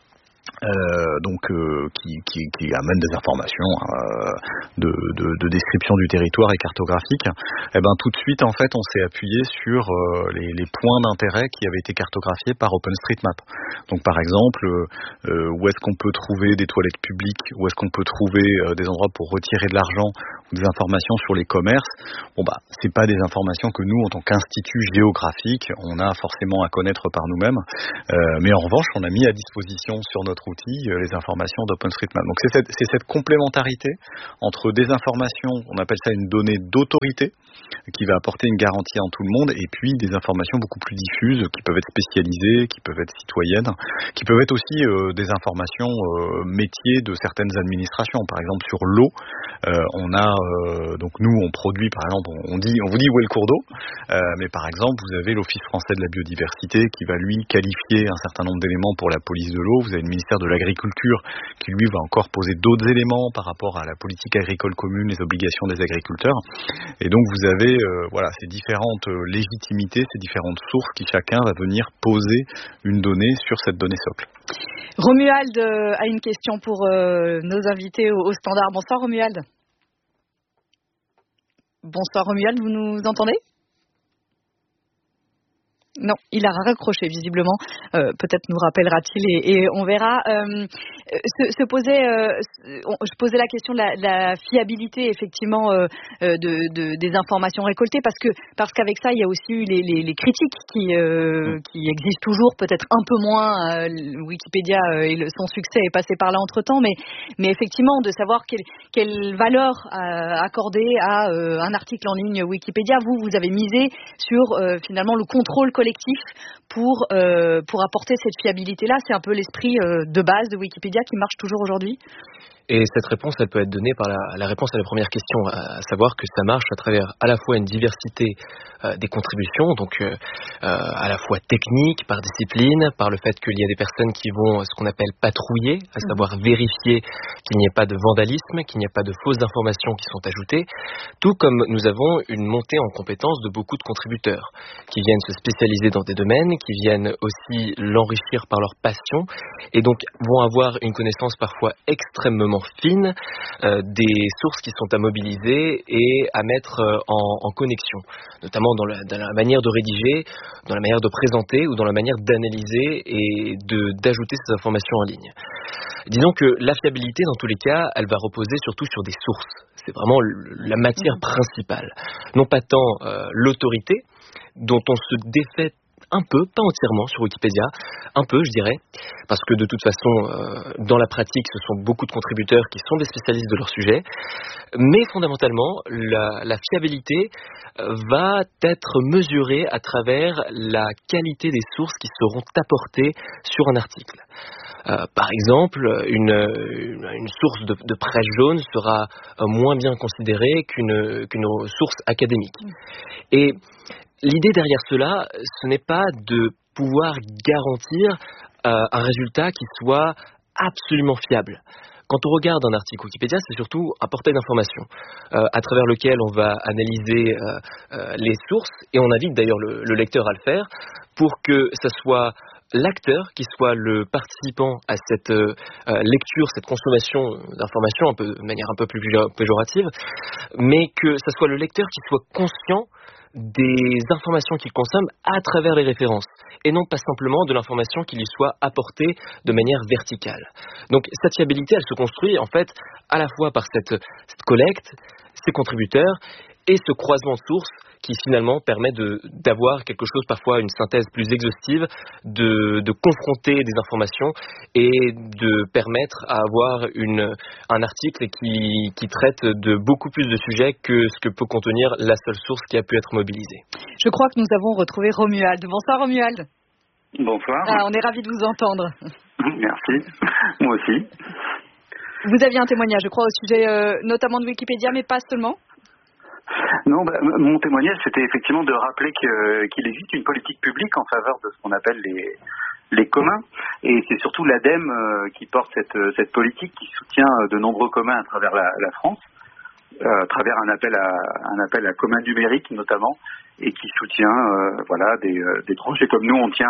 qui amène des informations de description du territoire et cartographique, tout de suite en fait on s'est appuyé sur les points d'intérêt qui avaient été cartographiés par OpenStreetMap. Donc par exemple, où est-ce qu'on peut trouver des toilettes publiques, où est-ce qu'on peut trouver des endroits pour retirer de l'argent, ou des informations sur les commerces. C'est pas des informations que nous, en tant qu'institut géographique, on a forcément à connaître par nous-mêmes, mais en revanche on a mis à disposition sur notre outil les informations d'OpenStreetMap. Donc c'est cette complémentarité entre des informations, on appelle ça une donnée d'autorité, qui va apporter une garantie en tout le monde, et puis des informations beaucoup plus diffuses, qui peuvent être spécialisées, qui peuvent être citoyennes, qui peuvent être aussi des informations métiers de certaines administrations. Par exemple sur l'eau, donc nous on produit, par exemple, on vous dit où est le cours d'eau, mais par exemple vous avez l'Office français de la biodiversité qui va lui qualifier un certain nombre d'éléments pour la police de l'eau. Vous avez le ministère de l'Agriculture qui lui va encore poser d'autres éléments par rapport à la politique agricole commune, les obligations des agriculteurs. Et donc vous avez ces différentes légitimités, ces différentes sources qui chacun va venir poser une donnée sur cette donnée socle. Romuald a une question pour nos invités au standard. Bonsoir Romuald. Bonsoir Romuald, vous nous entendez ? Non, il a raccroché visiblement. Peut-être nous rappellera-t-il et on verra. Je posais la question de la fiabilité effectivement des informations récoltées parce qu'avec ça il y a aussi eu les critiques qui existent toujours, peut-être un peu moins. Wikipédia et son succès est passé par là entre-temps, mais effectivement de savoir quelle valeur accorder à un article en ligne Wikipédia. Vous avez misé sur finalement le contrôle collectif pour apporter cette fiabilité-là. C'est un peu l'esprit de base de Wikipédia qui marche toujours aujourd'hui. Et cette réponse, elle peut être donnée par la réponse à la première question, à savoir que ça marche à travers à la fois une diversité des contributions, donc à la fois technique, par discipline, par le fait qu'il y a des personnes qui vont ce qu'on appelle patrouiller, à savoir vérifier qu'il n'y ait pas de vandalisme, qu'il n'y ait pas de fausses informations qui sont ajoutées, tout comme nous avons une montée en compétences de beaucoup de contributeurs qui viennent se spécialiser dans des domaines, qui viennent aussi l'enrichir par leur passion, et donc vont avoir une connaissance parfois extrêmement fine des sources qui sont à mobiliser et à mettre en connexion, notamment dans la manière de rédiger, dans la manière de présenter ou dans la manière d'analyser et d'ajouter ces informations en ligne. Disons que la fiabilité, dans tous les cas, elle va reposer surtout sur des sources. C'est vraiment la matière principale. Non pas tant l'autorité, dont on se défait un peu, pas entièrement sur Wikipédia, un peu je dirais, parce que de toute façon dans la pratique ce sont beaucoup de contributeurs qui sont des spécialistes de leur sujet, mais fondamentalement la fiabilité va être mesurée à travers la qualité des sources qui seront apportées sur un article. Par exemple, une source de presse jaune sera moins bien considérée qu'une source académique. Et l'idée derrière cela, ce n'est pas de pouvoir garantir un résultat qui soit absolument fiable. Quand on regarde un article Wikipédia, c'est surtout un portail d'information à travers lequel on va analyser les sources, et on invite d'ailleurs le lecteur à le faire pour que ça soit l'acteur, qui soit le participant à cette lecture, cette consommation d'informations de manière un peu plus péjorative, mais que ça soit le lecteur qui soit conscient des informations qu'il consomme à travers les références et non pas simplement de l'information qui lui soit apportée de manière verticale. Donc cette fiabilité, elle se construit en fait à la fois par cette collecte, ces contributeurs et ce croisement de sources qui finalement permet d'avoir quelque chose, parfois une synthèse plus exhaustive, de confronter des informations et de permettre à avoir un article qui traite de beaucoup plus de sujets que ce que peut contenir la seule source qui a pu être mobilisée. Je crois que nous avons retrouvé Romuald. Bonsoir Romuald. Bonsoir. On est ravis de vous entendre. Merci. Moi aussi. Vous aviez un témoignage, je crois, au sujet notamment de Wikipédia, mais pas seulement. Non, mon témoignage, c'était effectivement de rappeler qu'il existe une politique publique en faveur de ce qu'on appelle les communs. Et c'est surtout l'ADEME qui porte cette politique, qui soutient de nombreux communs à travers la France, à travers un appel à communs numériques notamment, et qui soutient des projets comme nous. On tient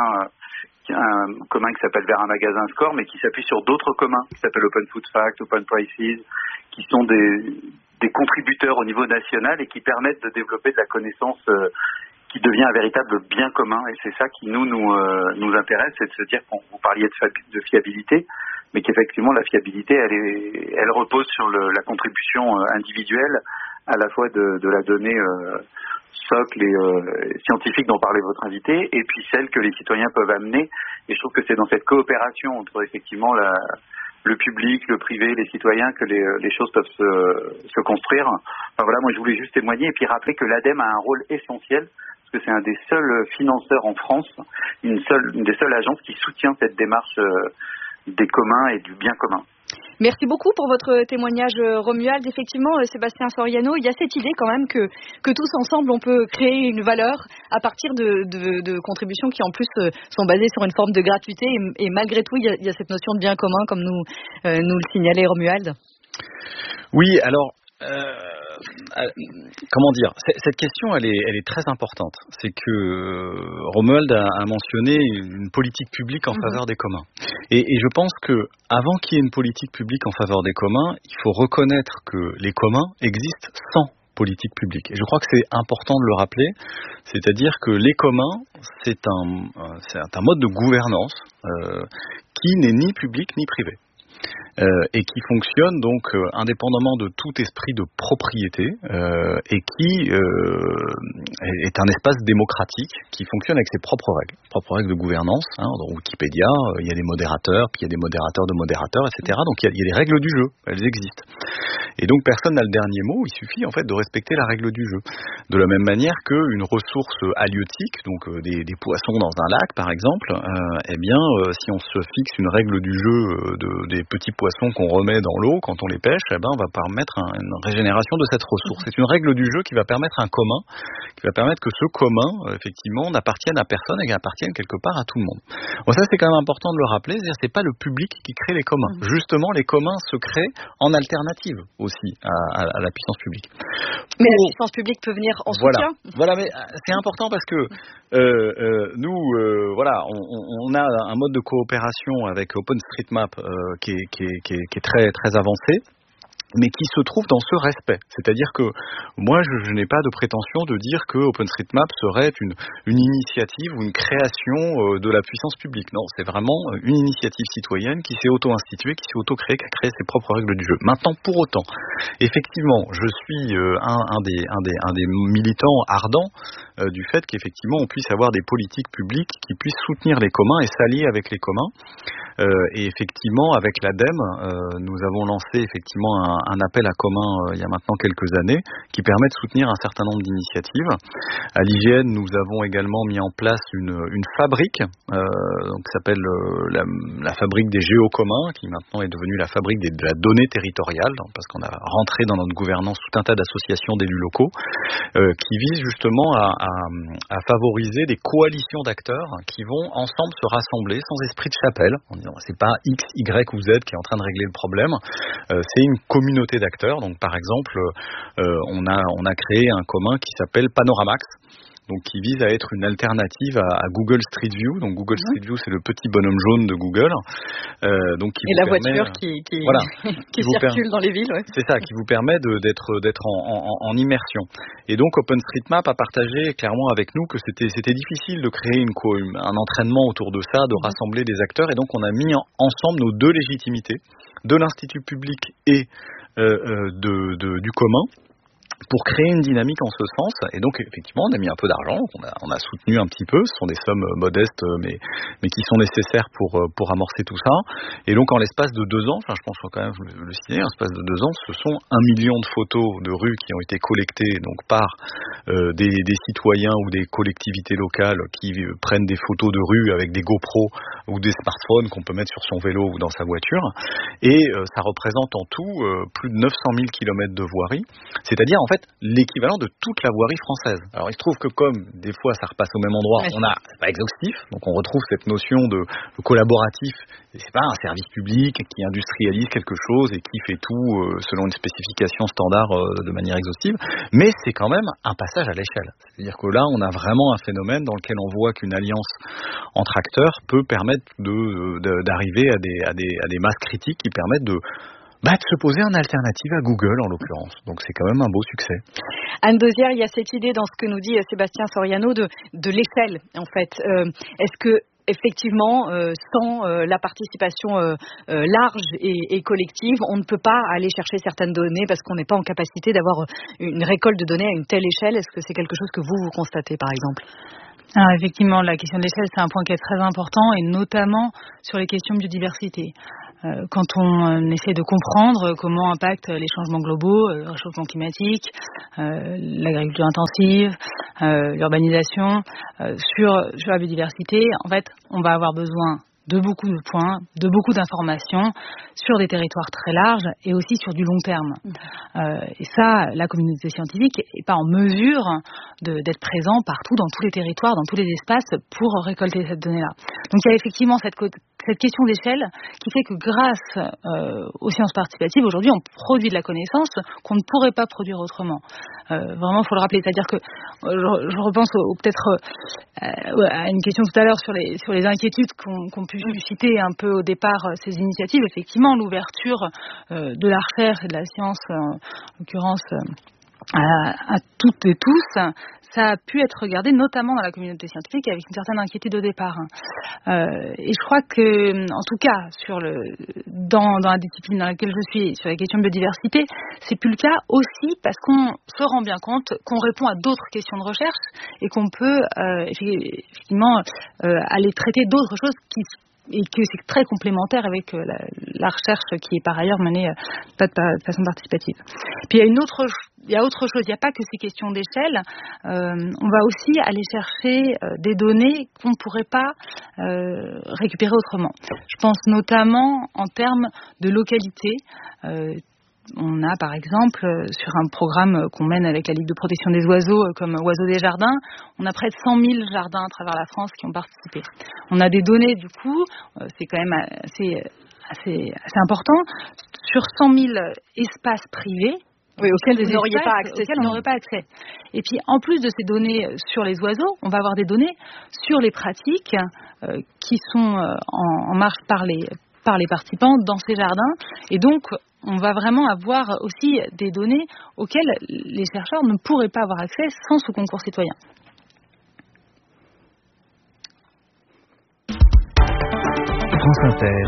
un commun qui s'appelle Vers un magasin Score, mais qui s'appuie sur d'autres communs, qui s'appellent Open Food Facts, Open Prices, qui sont des contributeurs au niveau national et qui permettent de développer de la connaissance qui devient un véritable bien commun. Et c'est ça qui nous intéresse, c'est de se dire qu'on vous parliez de fiabilité, mais qu'effectivement la fiabilité elle repose sur la contribution individuelle à la fois de la donnée socle et scientifique dont parlait votre invité, et puis celle que les citoyens peuvent amener. Et je trouve que c'est dans cette coopération entre effectivement le public, le privé, les citoyens que les choses peuvent se construire. Enfin voilà, moi je voulais juste témoigner et puis rappeler que l'ADEME a un rôle essentiel, parce que c'est un des seuls financeurs en France, une des seules agences qui soutient cette démarche des communs et du bien commun. Merci beaucoup pour votre témoignage, Romuald. Effectivement, Sébastien Soriano, il y a cette idée quand même que tous ensemble, on peut créer une valeur à partir de contributions qui en plus sont basées sur une forme de gratuité. Et malgré tout, il y a cette notion de bien commun, comme nous le signalait Romuald. Oui, alors... comment dire, cette question elle est très importante. C'est que Romuald a mentionné une politique publique en faveur des communs. Et je pense que avant qu'il y ait une politique publique en faveur des communs, il faut reconnaître que les communs existent sans politique publique. Et je crois que c'est important de le rappeler, c'est-à-dire que les communs, c'est un mode de gouvernance qui n'est ni public ni privé. Et qui fonctionne donc indépendamment de tout esprit de propriété et qui est un espace démocratique qui fonctionne avec ses propres règles de gouvernance. Dans Wikipédia, il y a des modérateurs, puis il y a des modérateurs de modérateurs, etc. Donc il y a des règles du jeu, elles existent. Et donc personne n'a le dernier mot, il suffit en fait de respecter la règle du jeu. De la même manière qu'une ressource halieutique, donc des poissons dans un lac par exemple, si on se fixe une règle du jeu des petits poissons qu'on remet dans l'eau quand on les pêche, on va permettre une régénération de cette ressource. C'est une règle du jeu qui va permettre un commun, qui va permettre que ce commun, effectivement, n'appartienne à personne et appartienne quelque part à tout le monde. Bon, ça c'est quand même important de le rappeler, c'est-à-dire c'est pas le public qui crée les communs. Justement, les communs se créent en alternative aussi à la puissance publique. Mais la puissance publique peut venir en soutien. Voilà, mais c'est important parce que nous, on a un mode de coopération avec OpenStreetMap qui est très très avancé, mais qui se trouve dans ce respect. C'est-à-dire que moi, je n'ai pas de prétention de dire que OpenStreetMap serait une initiative ou une création de la puissance publique. Non, c'est vraiment une initiative citoyenne qui s'est auto-instituée, qui s'est auto-créée, qui a créé ses propres règles du jeu. Maintenant, pour autant, effectivement, je suis un des militants ardents du fait qu'effectivement, on puisse avoir des politiques publiques qui puissent soutenir les communs et s'allier avec les communs. Et effectivement, avec l'ADEME, nous avons lancé effectivement un appel à commun il y a maintenant quelques années qui permet de soutenir un certain nombre d'initiatives. À l'IGN, nous avons également mis en place une fabrique qui s'appelle la fabrique des géocommuns, qui maintenant est devenue la fabrique de la donnée territoriale, parce qu'on a rentré dans notre gouvernance tout un tas d'associations d'élus locaux qui visent justement à favoriser des coalitions d'acteurs qui vont ensemble se rassembler sans esprit de chapelle. C'est pas X, Y ou Z qui est en train de régler le problème, c'est une communauté d'acteurs. Donc par exemple, on a créé un commun qui s'appelle Panoramax, donc qui vise à être une alternative à Google Street View. Donc Google Street View, c'est le petit bonhomme jaune de Google. Donc qui et vous la permet, voiture qui voilà, qui circule dans les villes. Ouais. C'est ça, qui vous permet d'être en immersion. Et donc OpenStreetMap a partagé clairement avec nous que c'était difficile de créer un entraînement autour de ça, de rassembler des acteurs. Et donc on a mis ensemble nos deux légitimités, de l'Institut public et du commun, pour créer une dynamique en ce sens. Et donc effectivement on a mis un peu d'argent, on a soutenu un petit peu, ce sont des sommes modestes mais qui sont nécessaires pour amorcer tout ça. Et donc en l'espace de 2 ans, je pense quand même le signer, en l'espace de 2 ans, ce sont 1 million de photos de rues qui ont été collectées donc par des citoyens ou des collectivités locales qui prennent des photos de rue avec des GoPro ou des smartphones qu'on peut mettre sur son vélo ou dans sa voiture. Et ça représente en tout plus de 900 000 km de voirie, c'est-à-dire en fait l'équivalent de toute la voirie française. Alors il se trouve que comme des fois ça repasse au même endroit, c'est pas exhaustif, donc on retrouve cette notion de collaboratif. C'est pas un service public qui industrialise quelque chose et qui fait tout selon une spécification standard de manière exhaustive, mais c'est quand même un passage à l'échelle. C'est-à-dire que là on a vraiment un phénomène dans lequel on voit qu'une alliance entre acteurs peut permettre d'arriver à des masses critiques qui permettent de se poser en alternative à Google en l'occurrence. Donc c'est quand même un beau succès. Anne Dauzière, il y a cette idée dans ce que nous dit Sébastien Soriano de l'échelle en fait. Est-ce que effectivement, sans la participation large et collective, on ne peut pas aller chercher certaines données parce qu'on n'est pas en capacité d'avoir une récolte de données à une telle échelle? Est-ce que c'est quelque chose que vous constatez par exemple? Alors effectivement, la question de l'échelle, c'est un point qui est très important, et notamment sur les questions de biodiversité. Quand on essaie de comprendre comment impactent les changements globaux, le réchauffement climatique, l'agriculture intensive, l'urbanisation, sur la biodiversité, en fait, on va avoir besoin de beaucoup de points, de beaucoup d'informations sur des territoires très larges et aussi sur du long terme. Et ça, la communauté scientifique n'est pas en mesure d'être présent partout, dans tous les territoires, dans tous les espaces pour récolter cette donnée-là. Donc il y a effectivement cette question d'échelle qui fait que grâce aux sciences participatives, aujourd'hui, on produit de la connaissance qu'on ne pourrait pas produire autrement. Vraiment, il faut le rappeler. C'est-à-dire que je repense à une question tout à l'heure sur les inquiétudes qu'on pu susciter un peu au départ ces initiatives. Effectivement, l'ouverture de la recherche et de la science, en l'occurrence à toutes et tous, ça a pu être regardé notamment dans la communauté scientifique avec une certaine inquiétude au départ. Et je crois que, en tout cas, dans la discipline dans laquelle je suis, sur la question de biodiversité, c'est plus le cas aussi parce qu'on se rend bien compte qu'on répond à d'autres questions de recherche et qu'on peut effectivement aller traiter d'autres choses et que c'est très complémentaire avec la recherche qui est par ailleurs menée de façon participative. Puis il y a autre chose, il n'y a pas que ces questions d'échelle, on va aussi aller chercher des données qu'on ne pourrait pas récupérer autrement. Je pense notamment en termes de localité. On a par exemple, sur un programme qu'on mène avec la Ligue de protection des oiseaux, comme Oiseaux des jardins, on a près de 100 000 jardins à travers la France qui ont participé. On a des données, du coup, c'est quand même assez important, sur 100 000 espaces privés, auxquels vous n'auriez pas accès. Auxquels on n'aurait pas accès. Et puis, en plus de ces données sur les oiseaux, on va avoir des données sur les pratiques qui sont en marche par les participants dans ces jardins. Et donc, on va vraiment avoir aussi des données auxquelles les chercheurs ne pourraient pas avoir accès sans ce concours citoyen. France Inter.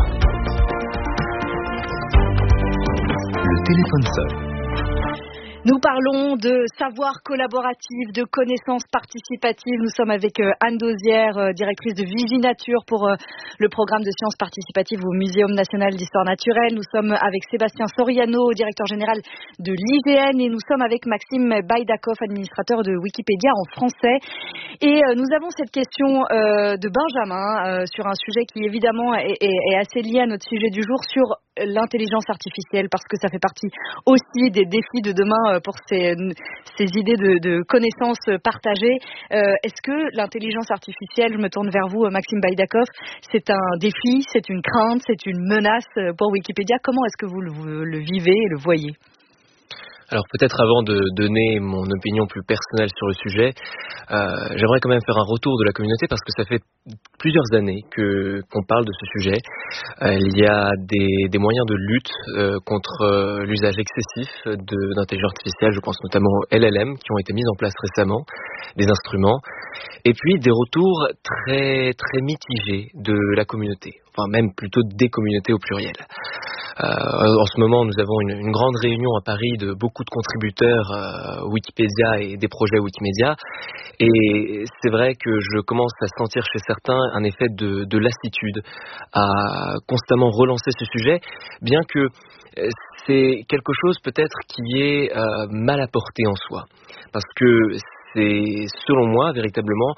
Le téléphone sonne. Nous parlons de savoir collaboratif, de connaissances participatives. Nous sommes avec Anne Dauzière, directrice de Viginature pour le programme de sciences participatives au Muséum national d'histoire naturelle. Nous sommes avec Sébastien Soriano, directeur général de l'IGN, et nous sommes avec Maxime Baïdakov, administrateur de Wikipédia en français. Et nous avons cette question de Benjamin sur un sujet qui évidemment est assez lié à notre sujet du jour, sur l'intelligence artificielle, parce que ça fait partie aussi des défis de demain pour ces idées de connaissances partagées. Est-ce que l'intelligence artificielle, je me tourne vers vous Maxime Baïdakov, c'est un défi, c'est une crainte, c'est une menace pour Wikipédia? Comment est-ce que vous le vivez et le voyez? Alors peut-être avant de donner mon opinion plus personnelle sur le sujet, j'aimerais quand même faire un retour de la communauté parce que ça fait plusieurs années qu'on parle de ce sujet. Il y a des moyens de lutte contre l'usage excessif d'intelligence artificielle, je pense notamment aux LLM qui ont été mis en place récemment, des instruments, et puis des retours très très mitigés de la communauté, enfin même plutôt des communautés au pluriel. En ce moment, nous avons une grande réunion à Paris de beaucoup de contributeurs Wikipédia et des projets Wikimedia. Et c'est vrai que je commence à sentir chez certains un effet de lassitude à constamment relancer ce sujet, bien que c'est quelque chose peut-être qui est mal apporté en soi. Parce que c'est, selon moi, véritablement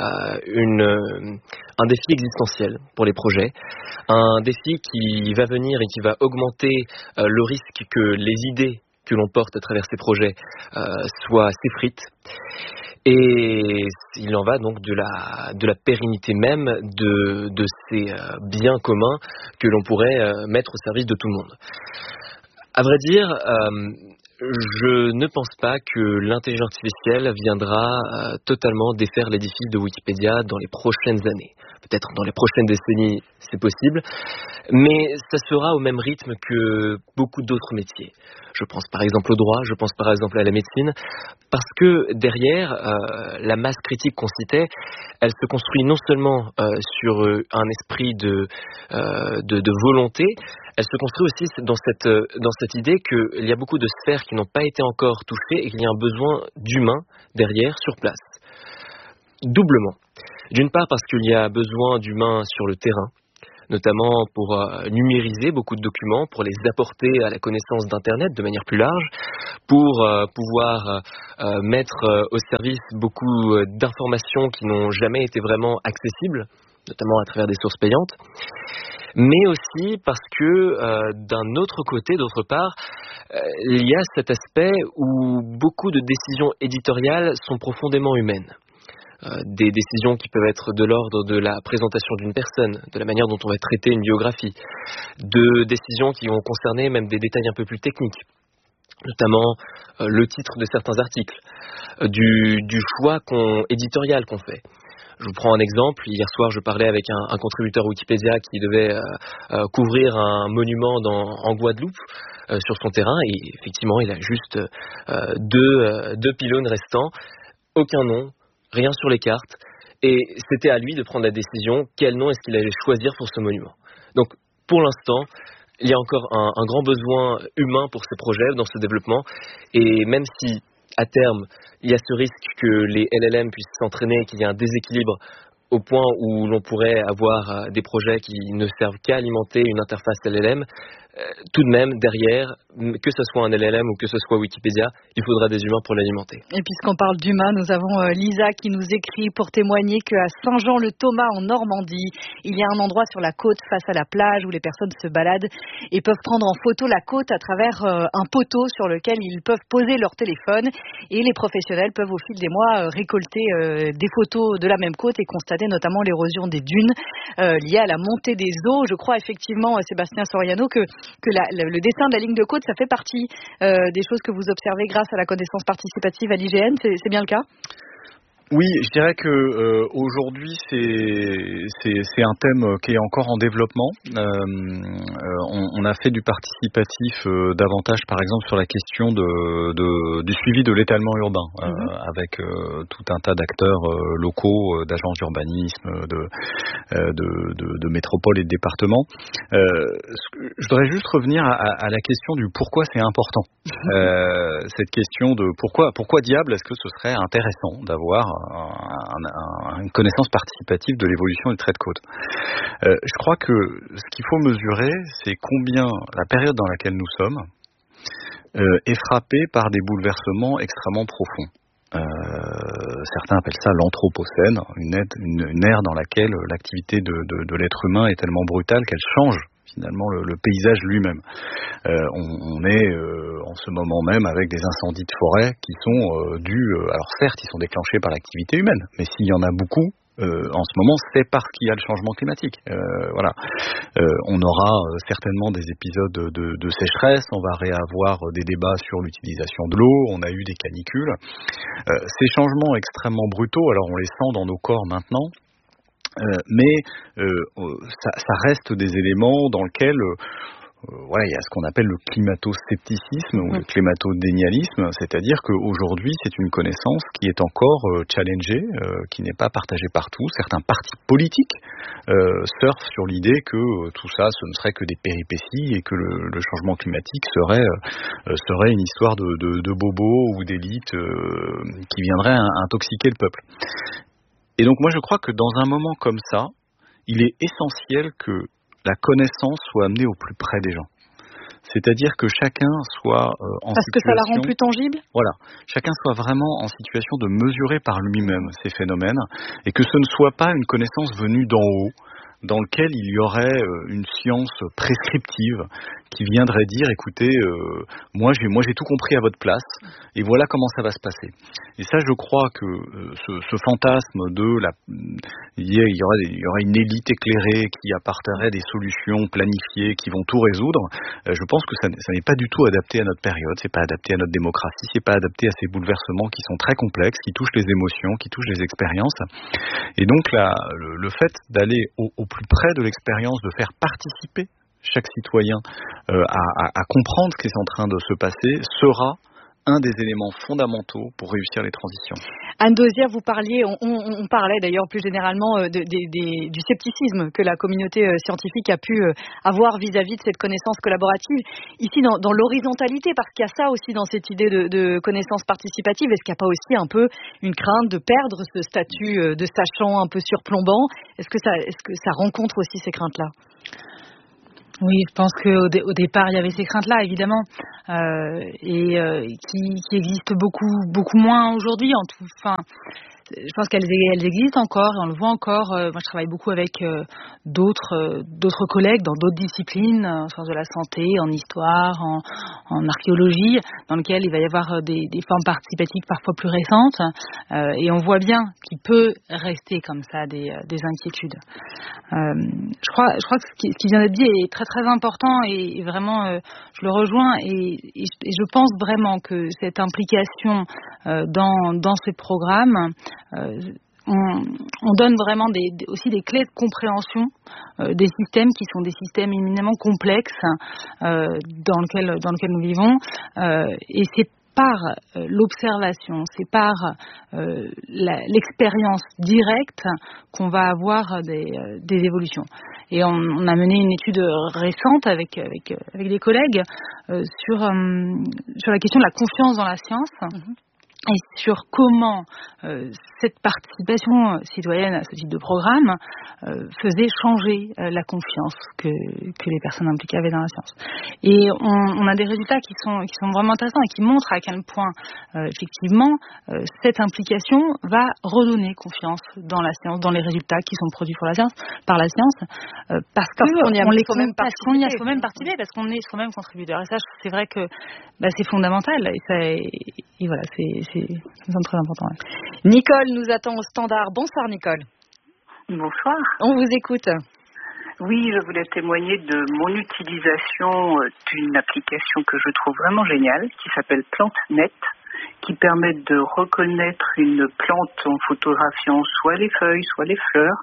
un défi existentiel pour les projets, un défi qui va venir et qui va augmenter le risque que les idées que l'on porte à travers ces projets s'effritent. Et il en va donc de la pérennité même de ces biens communs que l'on pourrait mettre au service de tout le monde. À vrai dire, je ne pense pas que l'intelligence artificielle viendra totalement défaire l'édifice de Wikipédia dans les prochaines années. Peut-être dans les prochaines décennies, c'est possible, mais ça sera au même rythme que beaucoup d'autres métiers. Je pense par exemple au droit, je pense par exemple à la médecine, parce que derrière, la masse critique qu'on citait, elle se construit non seulement sur un esprit de volonté, elle se construit aussi dans cette idée qu'il y a beaucoup de sphères qui n'ont pas été encore touchées et qu'il y a un besoin d'humain derrière, sur place. Doublement. D'une part parce qu'il y a besoin d'humains sur le terrain, notamment pour numériser beaucoup de documents, pour les apporter à la connaissance d'Internet de manière plus large, pour pouvoir mettre au service beaucoup d'informations qui n'ont jamais été vraiment accessibles, notamment à travers des sources payantes, mais aussi parce que d'un autre côté, d'autre part, il y a cet aspect où beaucoup de décisions éditoriales sont profondément humaines. Des décisions qui peuvent être de l'ordre de la présentation d'une personne, de la manière dont on va traiter une biographie, de décisions qui vont concerner même des détails un peu plus techniques, notamment le titre de certains articles, du choix éditorial qu'on fait. Je vous prends un exemple. Hier soir, je parlais avec un contributeur Wikipédia qui devait couvrir un monument en Guadeloupe sur son terrain, et effectivement, il a juste deux pylônes restants, aucun nom, rien sur les cartes, et c'était à lui de prendre la décision quel nom est-ce qu'il allait choisir pour ce monument. Donc, pour l'instant, il y a encore un grand besoin humain pour ces projets, dans ce développement, et même si, à terme, il y a ce risque que les LLM puissent s'entraîner, qu'il y ait un déséquilibre au point où l'on pourrait avoir des projets qui ne servent qu'à alimenter une interface LLM, tout de même, derrière, que ce soit un LLM ou que ce soit Wikipédia, il faudra des humains pour l'alimenter. Et puisqu'on parle d'humains, nous avons Lisa qui nous écrit pour témoigner qu'à Saint-Jean-le-Thomas en Normandie, il y a un endroit sur la côte face à la plage où les personnes se baladent et peuvent prendre en photo la côte à travers un poteau sur lequel ils peuvent poser leur téléphone, et les professionnels peuvent au fil des mois récolter des photos de la même côte et constater notamment l'érosion des dunes liée à la montée des eaux. Je crois effectivement, Sébastien Soriano, que le dessin de la ligne de côte, ça fait partie des choses que vous observez grâce à la connaissance participative à l'IGN. C'est bien le cas ? Oui, je dirais que aujourd'hui c'est un thème qui est encore en développement. On a fait du participatif davantage, par exemple, sur la question du suivi de l'étalement urbain, avec tout un tas d'acteurs locaux, d'agences d'urbanisme, de métropoles et de départements. Je voudrais juste revenir à la question du pourquoi c'est important. Cette question de pourquoi diable est-ce que ce serait intéressant d'avoir une connaissance participative de l'évolution du trait de côte. Je crois que ce qu'il faut mesurer, c'est combien la période dans laquelle nous sommes est frappée par des bouleversements extrêmement profonds. Certains appellent ça l'anthropocène, une ère dans laquelle l'activité de l'être humain est tellement brutale qu'elle change finalement le paysage lui-même. On est en ce moment même avec des incendies de forêt qui sont dus, alors certes ils sont déclenchés par l'activité humaine, mais s'il y en a beaucoup, en ce moment, c'est parce qu'il y a le changement climatique. Voilà. On aura certainement des épisodes de sécheresse, on va réavoir des débats sur l'utilisation de l'eau, on a eu des canicules. Ces changements extrêmement brutaux, alors on les sent dans nos corps maintenant, mais ça reste des éléments dans lesquels voilà, il y a ce qu'on appelle le climato-scepticisme ou le climato-dénialisme, c'est-à-dire qu'aujourd'hui c'est une connaissance qui est encore challengée, qui n'est pas partagée par tous. Certains partis politiques surfent sur l'idée que tout ça ce ne serait que des péripéties et que le changement climatique serait une histoire de bobos ou d'élites qui viendraient intoxiquer le peuple. Et donc moi je crois que dans un moment comme ça, il est essentiel que la connaissance soit amenée au plus près des gens. C'est-à-dire que chacun soit en Parce situation... que ça la rend plus tangible ? Voilà. Chacun soit vraiment en situation de mesurer par lui-même ces phénomènes et que ce ne soit pas une connaissance venue d'en haut, dans lequel il y aurait une science prescriptive qui viendrait dire écoutez, moi j'ai tout compris à votre place et voilà comment ça va se passer. Et ça, je crois que ce fantasme il y aurait une élite éclairée qui apporterait des solutions planifiées qui vont tout résoudre, je pense que ça n'est pas du tout adapté à notre période, c'est pas adapté à notre démocratie, c'est pas adapté à ces bouleversements qui sont très complexes, qui touchent les émotions, qui touchent les expériences. Et donc le fait d'aller au plus près de l'expérience, de faire participer chaque citoyen à comprendre ce qui est en train de se passer, sera un des éléments fondamentaux pour réussir les transitions. Anne Dauzière, vous parliez, on parlait d'ailleurs plus généralement du scepticisme que la communauté scientifique a pu avoir vis-à-vis de cette connaissance collaborative. Ici, dans l'horizontalité, parce qu'il y a ça aussi dans cette idée de connaissance participative, est-ce qu'il n'y a pas aussi un peu une crainte de perdre ce statut de sachant un peu surplombant ? Est-ce que ça rencontre aussi ces craintes-là ? Oui, je pense qu'au départ, il y avait ces craintes-là, évidemment, qui existent beaucoup moins aujourd'hui. Je pense qu'elles existent encore et on le voit encore. Moi, je travaille beaucoup avec d'autres collègues dans d'autres disciplines, en sciences de la santé, en histoire, en archéologie, dans lesquelles il va y avoir des formes participatives parfois plus récentes. Et on voit bien qu'il peut rester comme ça des inquiétudes. Je crois que ce qui vient d'être dit est très très important et vraiment, je le rejoins et je pense vraiment que cette implication dans ces programmes, on donne vraiment aussi des clés de compréhension des systèmes qui sont des systèmes éminemment complexes dans lequel nous vivons, et c'est par l'observation, c'est par l'expérience directe qu'on va avoir des évolutions. Et on a mené une étude récente avec des collègues sur la question de la confiance dans la science. Et sur comment cette participation citoyenne à ce type de programme faisait changer la confiance que les personnes impliquées avaient dans la science. Et on a des résultats qui sont vraiment intéressants et qui montrent à quel point effectivement cette implication va redonner confiance dans la science, dans les résultats qui sont produits par la science, parce qu'on y a soi-même participé, parce qu'on est soi-même contributeur. Et ça, c'est vrai que c'est fondamental. Et voilà, c'est très important. Ouais. Nicole nous attend au standard. Bonsoir Nicole. Bonsoir. On vous écoute. Oui, je voulais témoigner de mon utilisation d'une application que je trouve vraiment géniale, qui s'appelle PlanteNet, qui permet de reconnaître une plante en photographiant soit les feuilles, soit les fleurs.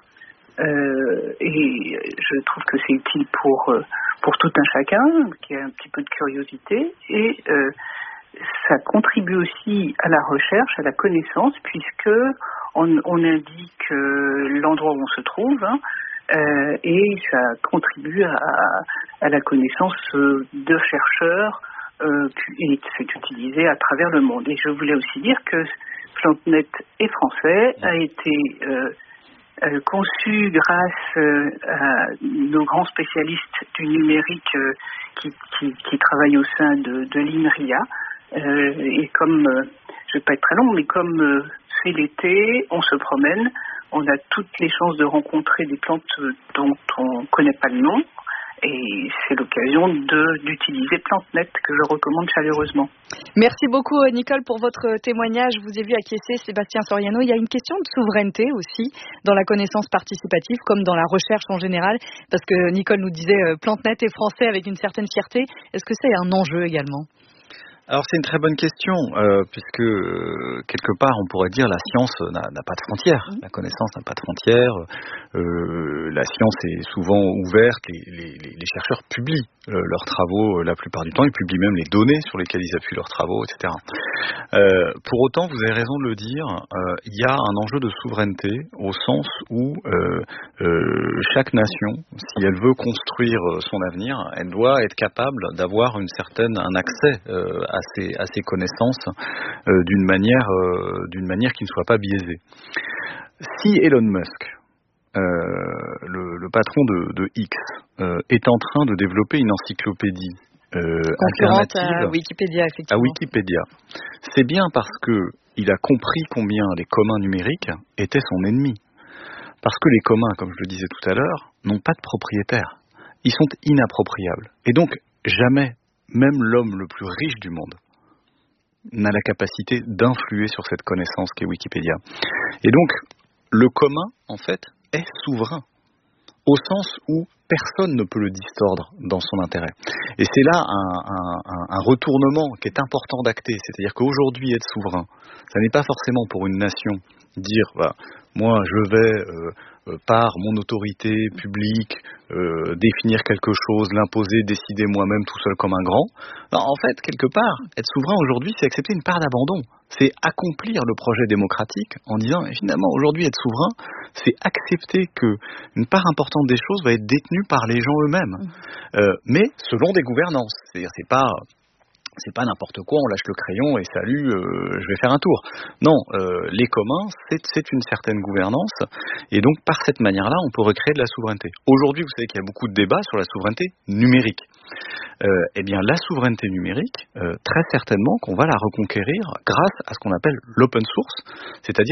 Et je trouve que c'est utile pour tout un chacun qui a un petit peu de curiosité, et ça contribue aussi à la recherche, à la connaissance, puisque on indique l'endroit où on se trouve, et ça contribue à la connaissance de chercheurs, et c'est utilisé à travers le monde. Et je voulais aussi dire que PlanteNet est français, a été conçu grâce à nos grands spécialistes du numérique qui travaillent au sein de l'INRIA. Et comme, je vais pas être très long, mais comme c'est l'été, on se promène, on a toutes les chances de rencontrer des plantes dont on connaît pas le nom, Et c'est l'occasion d'utiliser PlanteNet que je recommande chaleureusement. Merci beaucoup Nicole pour votre témoignage. Je vous ai vu acquiescer, Sébastien Soriano. Il y a une question de souveraineté aussi dans la connaissance participative comme dans la recherche en général. Parce que Nicole nous disait PlanteNet est français avec une certaine fierté. Est-ce que c'est un enjeu également ? Alors c'est une très bonne question, puisque quelque part on pourrait dire la science n'a pas de frontières, la connaissance n'a pas de frontières, la science est souvent ouverte, les chercheurs publient leurs travaux la plupart du temps, ils publient même les données sur lesquelles ils appuient leurs travaux, etc. Pour autant, vous avez raison de le dire, il y a un enjeu de souveraineté au sens où chaque nation, si elle veut construire son avenir, elle doit être capable d'avoir un accès à ces connaissances d'une manière qui ne soit pas biaisée. Si Elon Musk, le patron de X, est en train de développer une encyclopédie concurrente à Wikipédia, effectivement. À Wikipédia, c'est bien parce que il a compris combien les communs numériques étaient son ennemi. Parce que les communs, comme je le disais tout à l'heure, n'ont pas de propriétaire. Ils sont inappropriables. Et donc, jamais, même l'homme le plus riche du monde, n'a la capacité d'influer sur cette connaissance qu'est Wikipédia. Et donc, le commun, en fait, est souverain, au sens où personne ne peut le distordre dans son intérêt. Et c'est là un retournement qui est important d'acter, c'est-à-dire qu'aujourd'hui, être souverain, ça n'est pas forcément pour une nation dire, moi je vais, par mon autorité publique, définir quelque chose, l'imposer, décider moi-même tout seul comme un grand. Non, en fait, quelque part, être souverain aujourd'hui, c'est accepter une part d'abandon. C'est accomplir le projet démocratique en disant, finalement, aujourd'hui, être souverain, c'est accepter qu'une part importante des choses va être détenue par les gens eux-mêmes. Mais selon des gouvernances. C'est-à-dire, c'est pas n'importe quoi, on lâche le crayon et salut, je vais faire un tour. Non, les communs, c'est une certaine gouvernance, et donc par cette manière-là, on peut recréer de la souveraineté. Aujourd'hui, vous savez qu'il y a beaucoup de débats sur la souveraineté numérique. Eh bien, la souveraineté numérique, très certainement qu'on va la reconquérir grâce à ce qu'on appelle l'open source, c'est-à-dire